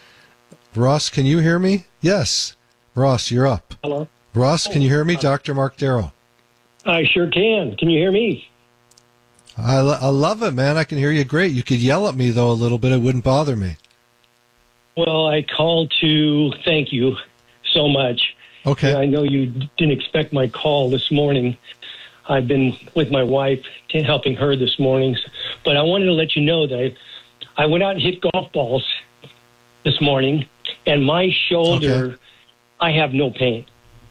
Speaker 9: Ross, can you hear me? Yes. Ross, you're up.
Speaker 1: Hello.
Speaker 9: Ross, can you hear me? Doctor Mark Darrow.
Speaker 1: I sure can. Can you hear me?
Speaker 9: I, I love it, man. I can hear you great. You could yell at me, though, a little bit. It wouldn't bother me.
Speaker 1: Well, I called to thank you so much.
Speaker 9: Okay.
Speaker 1: I know you didn't expect my call this morning. I've been with my wife helping her this morning. But I wanted to let you know that I, I went out and hit golf balls this morning, and my shoulder, okay. I have no pain.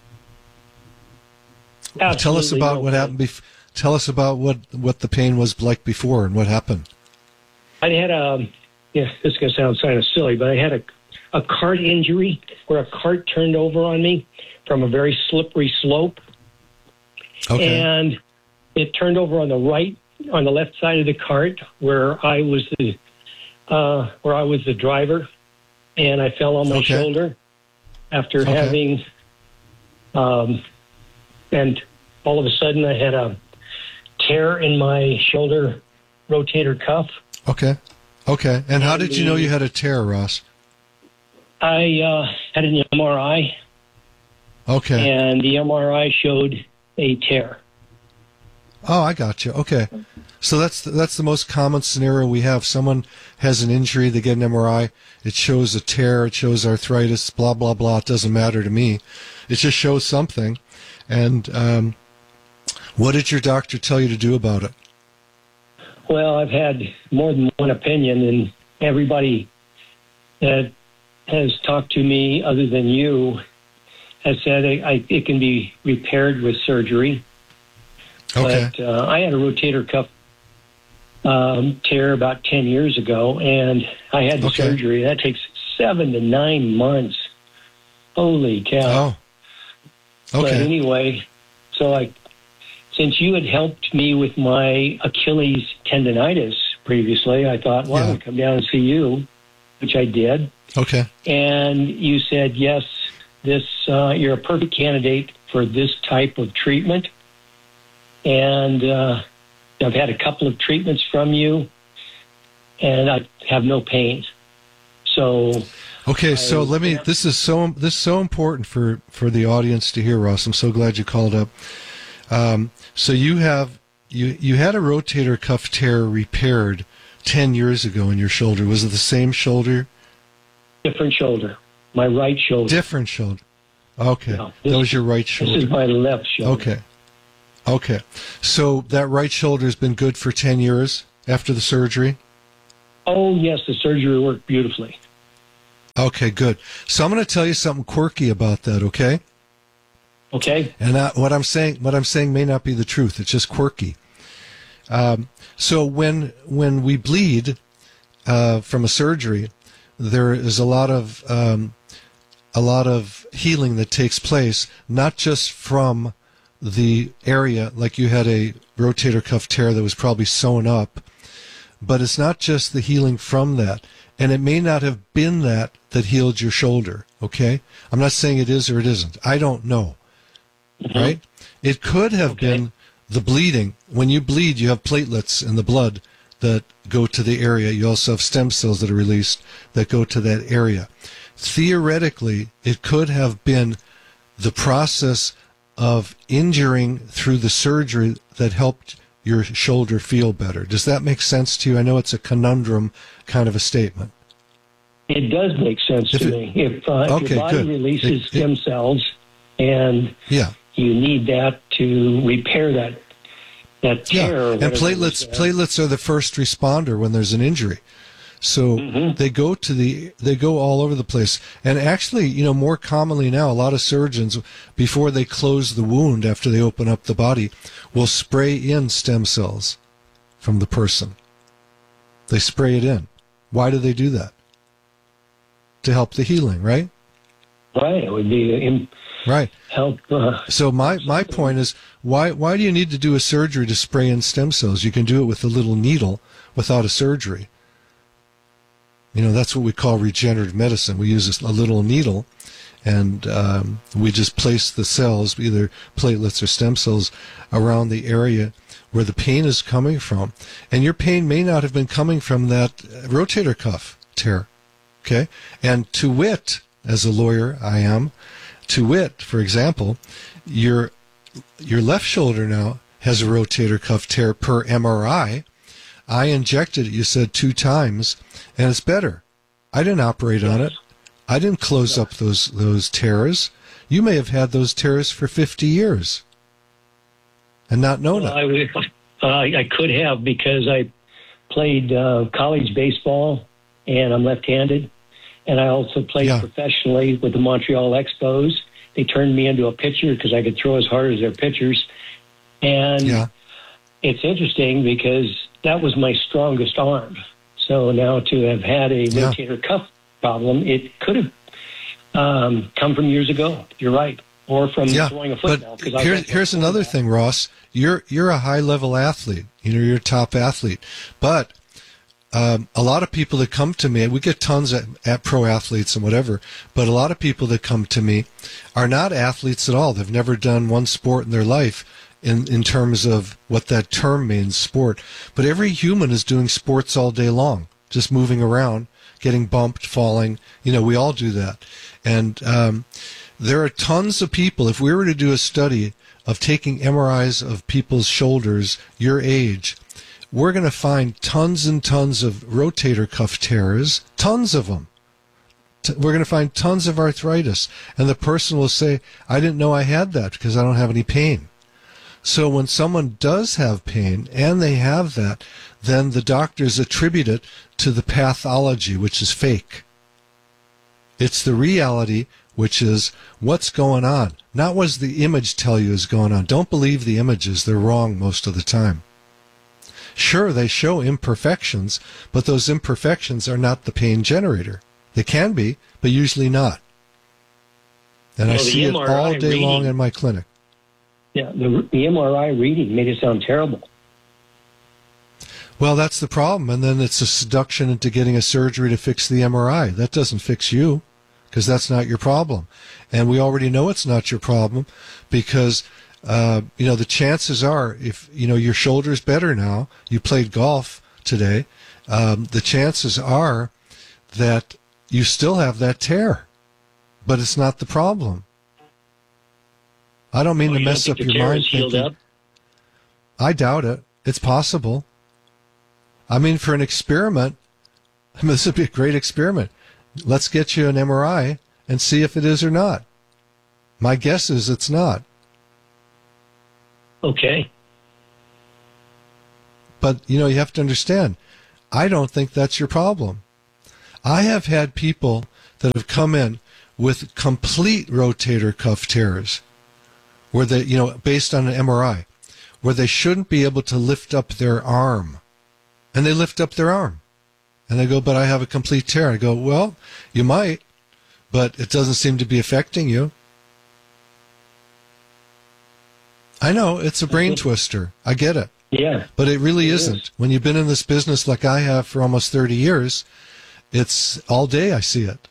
Speaker 9: Well, tell us about
Speaker 1: no
Speaker 9: what
Speaker 1: pain.
Speaker 9: happened. Bef- tell us about what, what the pain was like before and what happened.
Speaker 1: I had a, yeah, this is going to sound kind of silly, but I had a, a cart injury where a cart turned over on me from a very slippery slope.
Speaker 9: Okay.
Speaker 1: And it turned over on the right, on the left side of the cart where I was the, uh, where I was the driver, and I fell on my
Speaker 9: okay.
Speaker 1: shoulder after
Speaker 9: okay.
Speaker 1: having, um, and all of a sudden I had a tear in my shoulder rotator cuff.
Speaker 9: Okay. Okay. And how did you know you had a tear, Ross?
Speaker 1: I uh, had an M R I.
Speaker 9: Okay.
Speaker 1: And the M R I showed a tear.
Speaker 9: Oh, I got you. Okay. So that's the, that's the most common scenario we have. Someone has an injury, they get an M R I, it shows a tear, it shows arthritis, blah, blah, blah. It doesn't matter to me. It just shows something. And um, what did your doctor tell you to do about it?
Speaker 1: Well, I've had more than one opinion, and everybody that has talked to me other than you has said I, I, it can be repaired with surgery.
Speaker 9: Okay.
Speaker 1: But uh, I had a rotator cuff um, tear about ten years ago, and I had the
Speaker 9: okay.
Speaker 1: surgery. That takes seven to nine months. Holy cow.
Speaker 9: Oh.
Speaker 1: But
Speaker 9: Okay.
Speaker 1: anyway, so I, since you had helped me with my Achilles tendonitis previously, I thought, well,
Speaker 9: Yeah.
Speaker 1: I'll come down and see you, which I did.
Speaker 9: Okay.
Speaker 1: And you said, yes, this uh, you're a perfect candidate for this type of treatment. And uh, I've had a couple of treatments from you, and I have no pain. So,
Speaker 9: Okay, so
Speaker 1: I-
Speaker 9: let me. This is so. This is so important for for the audience to hear, Ross. I'm so glad you called up. Um, so you have you you had a rotator cuff tear repaired ten years ago in your shoulder. Was it the same shoulder?
Speaker 1: different shoulder, my right shoulder.
Speaker 9: Different shoulder. Okay,
Speaker 1: No, this-
Speaker 9: that was your right shoulder.
Speaker 1: This is my left shoulder.
Speaker 9: Okay. Okay. So that right shoulder has been good for ten years after the surgery?
Speaker 1: Oh, yes, the surgery worked beautifully.
Speaker 9: Okay, good. So I'm going to tell you something quirky about that, okay?
Speaker 1: Okay.
Speaker 9: And I, what I'm saying, what I'm saying may not be the truth. It's just quirky. Um, so when when we bleed uh, from a surgery, there is a lot of um, a lot of healing that takes place, not just from the area, like you had a rotator cuff tear that was probably sewn up, but it's not just the healing from that. And it may not have been that that healed your shoulder, okay? I'm not saying it is or it isn't. I don't know,
Speaker 1: Mm-hmm.
Speaker 9: right? It could have been the bleeding. When you bleed, you have platelets in the blood that go to the area. You also have stem cells that are released that go to that area. Theoretically, it could have been the process of injuring through the surgery that helped your shoulder feel better. Does that make sense to you? I know it's a conundrum kind of a statement.
Speaker 1: It does make sense
Speaker 9: If
Speaker 1: to
Speaker 9: it-
Speaker 1: me. If, uh, if
Speaker 9: Okay,
Speaker 1: your body
Speaker 9: good.
Speaker 1: releases
Speaker 9: It- it-
Speaker 1: stem cells and
Speaker 9: Yeah.
Speaker 1: you need that to repair that that tear. or
Speaker 9: Yeah, and
Speaker 1: whatever it
Speaker 9: platelets
Speaker 1: is, uh,
Speaker 9: platelets are the first responder when there's an injury. So
Speaker 1: Mm-hmm.
Speaker 9: they go to the they go all over the place. And actually, you know, more commonly now, a lot of surgeons, before they close the wound after they open up the body, will spray in stem cells from the person. They spray it in. Why do they do that? To help the healing, right?
Speaker 1: Right. It would be in,
Speaker 9: Right.
Speaker 1: help. Uh,
Speaker 9: So my, my point is, why why do you need to do a surgery to spray in stem cells? You can do it with a little needle without a surgery. You know, that's what we call regenerative medicine. We use a little needle, and um, we just place the cells, either platelets or stem cells, around the area where the pain is coming from. And your pain may not have been coming from that rotator cuff tear. Okay? And to wit, as a lawyer I am, to wit, for example, your your left shoulder now has a rotator cuff tear per M R I. I injected it, you said, two times, and it's better. I didn't operate on it. I didn't close up those those tears. You may have had those tears for fifty years and not known
Speaker 1: well,
Speaker 9: it.
Speaker 1: I, would, uh, I could have because I played uh, college baseball and I'm left-handed, and I also played
Speaker 9: Yeah.
Speaker 1: professionally with the Montreal Expos. They turned me into a pitcher because I could throw as hard as their pitchers. And
Speaker 9: Yeah.
Speaker 1: it's interesting because that was my strongest arm. So now to have had a
Speaker 9: Yeah.
Speaker 1: rotator cuff problem, it could have um, come from years ago. You're right. Or from
Speaker 9: Yeah,
Speaker 1: throwing a
Speaker 9: but
Speaker 1: football. 'cause I
Speaker 9: here,
Speaker 1: got-
Speaker 9: here's another thing, Ross. You're you're a high level athlete. You know, you're a top athlete. But um, a lot of people that come to me, we get tons at, at pro athletes and whatever. But a lot of people that come to me are not athletes at all. They've never done one sport in their life. In, in terms of what that term means, sport. But every human is doing sports all day long, just moving around, getting bumped, falling. You know, we all do that. And um, there are tons of people, if we were to do a study of taking M R Is of people's shoulders, your age, we're going to find tons and tons of rotator cuff tears, tons of them. T- We're going to find tons of arthritis. And the person will say, I didn't know I had that because I don't have any pain. So when someone does have pain, and they have that, then the doctors attribute it to the pathology, which is fake. It's the reality, which is what's going on, not what does the image tell you is going on. Don't believe the images. They're wrong most of the time. Sure, they show imperfections, but those imperfections are not the pain generator. They can be, but usually not. And
Speaker 1: Well,
Speaker 9: I
Speaker 1: the
Speaker 9: see it
Speaker 1: M R I
Speaker 9: all day
Speaker 1: reading-
Speaker 9: long in my clinic.
Speaker 1: Yeah, the, the M R I reading made it sound terrible.
Speaker 9: Well, that's the problem. And then it's a seduction into getting a surgery to fix the M R I. That doesn't fix you because that's not your problem. And we already know it's not your problem because, uh, you know, the chances are if, you know, your shoulder's better now, you played golf today, um, the chances are that you still have that tear, but it's not the problem. I don't mean
Speaker 1: Oh,
Speaker 9: to
Speaker 1: you don't
Speaker 9: mess
Speaker 1: think
Speaker 9: up
Speaker 1: the
Speaker 9: your
Speaker 1: tear
Speaker 9: mind
Speaker 1: is healed
Speaker 9: thinking.
Speaker 1: up?
Speaker 9: I doubt it. It's possible. I mean, for an experiment, I mean, this would be a great experiment. Let's get you an M R I and see if it is or not. My guess is it's not.
Speaker 1: Okay.
Speaker 9: But, you know, you have to understand, I don't think that's your problem. I have had people that have come in with complete rotator cuff tears, where they, you know, based on an M R I, where they shouldn't be able to lift up their arm. And they lift up their arm. And they go, but I have a complete tear. I go, well, you might, but it doesn't seem to be affecting you. I know, it's a brain twister. I get it.
Speaker 1: Yeah.
Speaker 9: But it really
Speaker 1: It
Speaker 9: isn't.
Speaker 1: is.
Speaker 9: When you've been in this business like I have for almost thirty years, it's all day I see it.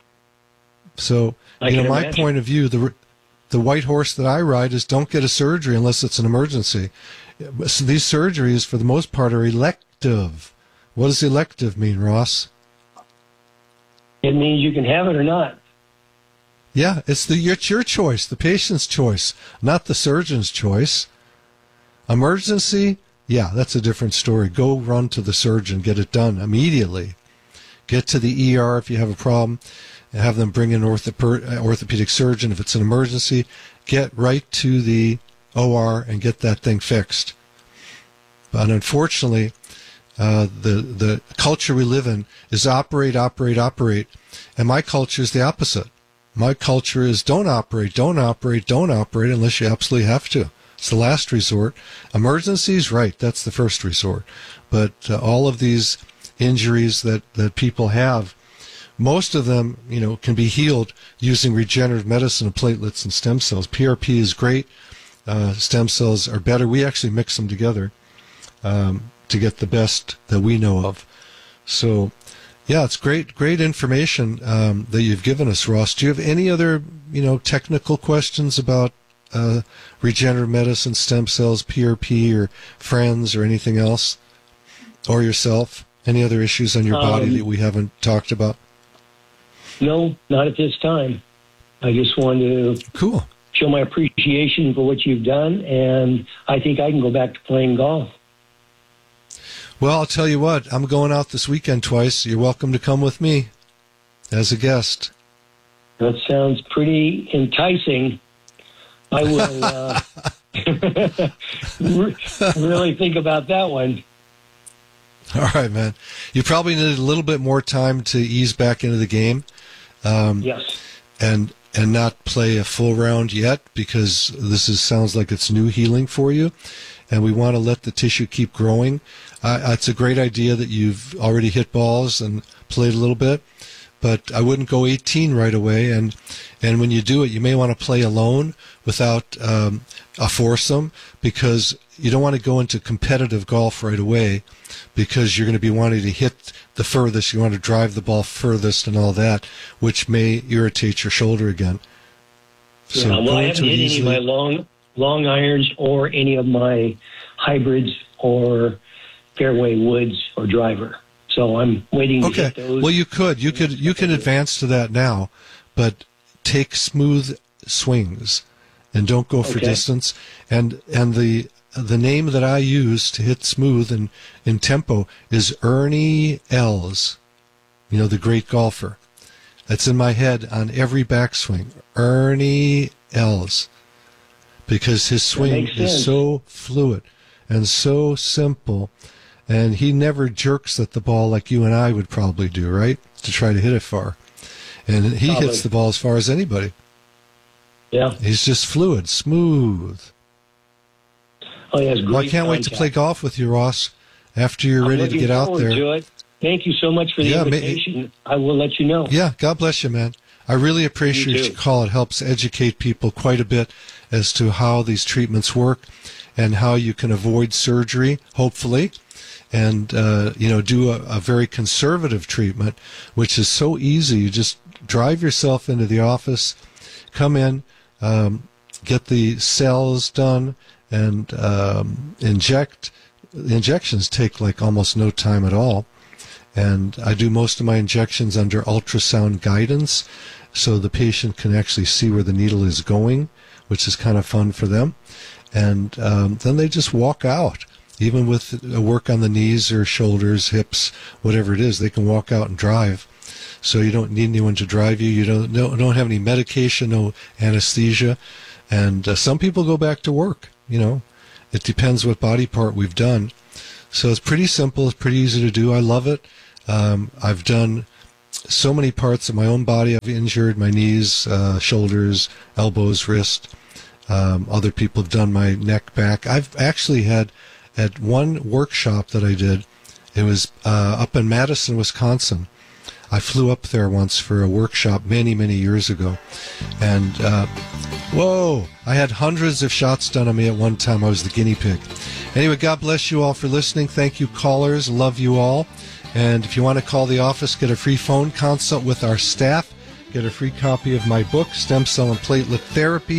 Speaker 9: So,
Speaker 1: I
Speaker 9: you know,
Speaker 1: can
Speaker 9: my
Speaker 1: imagine.
Speaker 9: point of view, the the white horse that I ride is don't get a surgery unless it's an emergency. So these surgeries, for the most part, are elective. What does elective mean, Ross?
Speaker 1: It means you can have it or not.
Speaker 9: Yeah, it's the it's your choice, the patient's choice, not the surgeon's choice. Emergency, yeah, that's a different story. Go run to the surgeon, get it done immediately. Get to the E R if you have a problem, and have them bring in an orthop- orthopedic surgeon if it's an emergency. Get right to the O R and get that thing fixed. But unfortunately, uh, the the culture we live in is operate, operate, operate, and my culture is the opposite. My culture is don't operate, don't operate, don't operate unless you absolutely have to. It's the last resort. Emergencies, right, that's the first resort. But uh, all of these injuries that, that people have, most of them, you know, can be healed using regenerative medicine and platelets and stem cells. P R P is great. Uh, stem cells are better. We actually mix them together um, to get the best that we know of. So, yeah, it's great, great information um, that you've given us, Ross. Do you have any other, you know, technical questions about uh, regenerative medicine, stem cells, P R P, or friends, or anything else, or yourself? Any other issues on your body
Speaker 1: Um,
Speaker 9: that we haven't talked about?
Speaker 1: No, not at this time. I just wanted to
Speaker 9: cool.
Speaker 1: show my appreciation for what you've done, and I think I can go back to playing golf.
Speaker 9: Well, I'll tell you what, I'm going out this weekend twice. You're welcome to come with me as a guest.
Speaker 1: That sounds pretty enticing. I will uh, re- really think about that one.
Speaker 9: All right, man. You probably need a little bit more time to ease back into the game. Um,
Speaker 1: yes.
Speaker 9: And and not play a full round yet because this is sounds like it's new healing for you, and we want to let the tissue keep growing. Uh, it's a great idea that you've already hit balls and played a little bit, but I wouldn't go eighteen right away. And and when you do it, you may want to play alone without um, a foursome because you don't want to go into competitive golf right away because you're going to be wanting to hit the furthest. You want to drive the ball furthest and all that, which may irritate your shoulder again. So
Speaker 1: yeah, well,
Speaker 9: go
Speaker 1: I
Speaker 9: into
Speaker 1: haven't
Speaker 9: it
Speaker 1: hit any of my
Speaker 9: easily.
Speaker 1: long long irons or any of my hybrids or fairway woods or driver. So I'm waiting to
Speaker 9: Okay.
Speaker 1: hit those.
Speaker 9: Well, you could. You could. You can advance to that now, but take smooth swings and don't go for
Speaker 1: Okay.
Speaker 9: distance. And and the the name that I use to hit smooth and in tempo is Ernie Els. You know, the great golfer. That's in my head on every backswing. Ernie Els. Because his swing
Speaker 1: makes
Speaker 9: is
Speaker 1: sense.
Speaker 9: so fluid and so simple. And he never jerks at the ball like you and I would probably do, right? To try to hit it far. And he
Speaker 1: Probably.
Speaker 9: hits the ball as far as anybody.
Speaker 1: Yeah.
Speaker 9: He's just fluid, smooth.
Speaker 1: Oh, yeah, it's great
Speaker 9: Well, I can't wait to
Speaker 1: contact.
Speaker 9: play golf with you, Ross, after you're
Speaker 1: I'm
Speaker 9: ready to
Speaker 1: looking
Speaker 9: get out
Speaker 1: forward
Speaker 9: there.
Speaker 1: to it. Thank you so much for the
Speaker 9: Yeah, ma-
Speaker 1: invitation. I will let you know.
Speaker 9: Yeah, God bless you, man. I really appreciate your call. It helps educate people quite a bit as to how these treatments work and how you can avoid surgery, hopefully, and, uh, you know, do a, a very conservative treatment, which is so easy. You just drive yourself into the office, come in, um, get the cells done, and um, inject. The injections take like almost no time at all. And I do most of my injections under ultrasound guidance, so the patient can actually see where the needle is going, which is kind of fun for them. And um, then they just walk out. Even with work on the knees or shoulders, hips, whatever it is, they can walk out and drive. So you don't need anyone to drive you. You don't no, don't have any medication, no anesthesia. And uh, some people go back to work, you know. It depends what body part we've done. So it's pretty simple. It's pretty easy to do. I love it. Um, I've done so many parts of my own body. I've injured my knees, uh, shoulders, elbows, wrist. Um, other people have done my neck, back. I've actually had, at one workshop that I did, it was uh, up in Madison, Wisconsin. I flew up there once for a workshop many, many years ago. And, uh, whoa, I had hundreds of shots done on me at one time. I was the guinea pig. Anyway, God bless you all for listening. Thank you, callers. Love you all. And if you want to call the office, get a free phone consult with our staff, get a free copy of my book, Stem Cell and Platelet Therapy.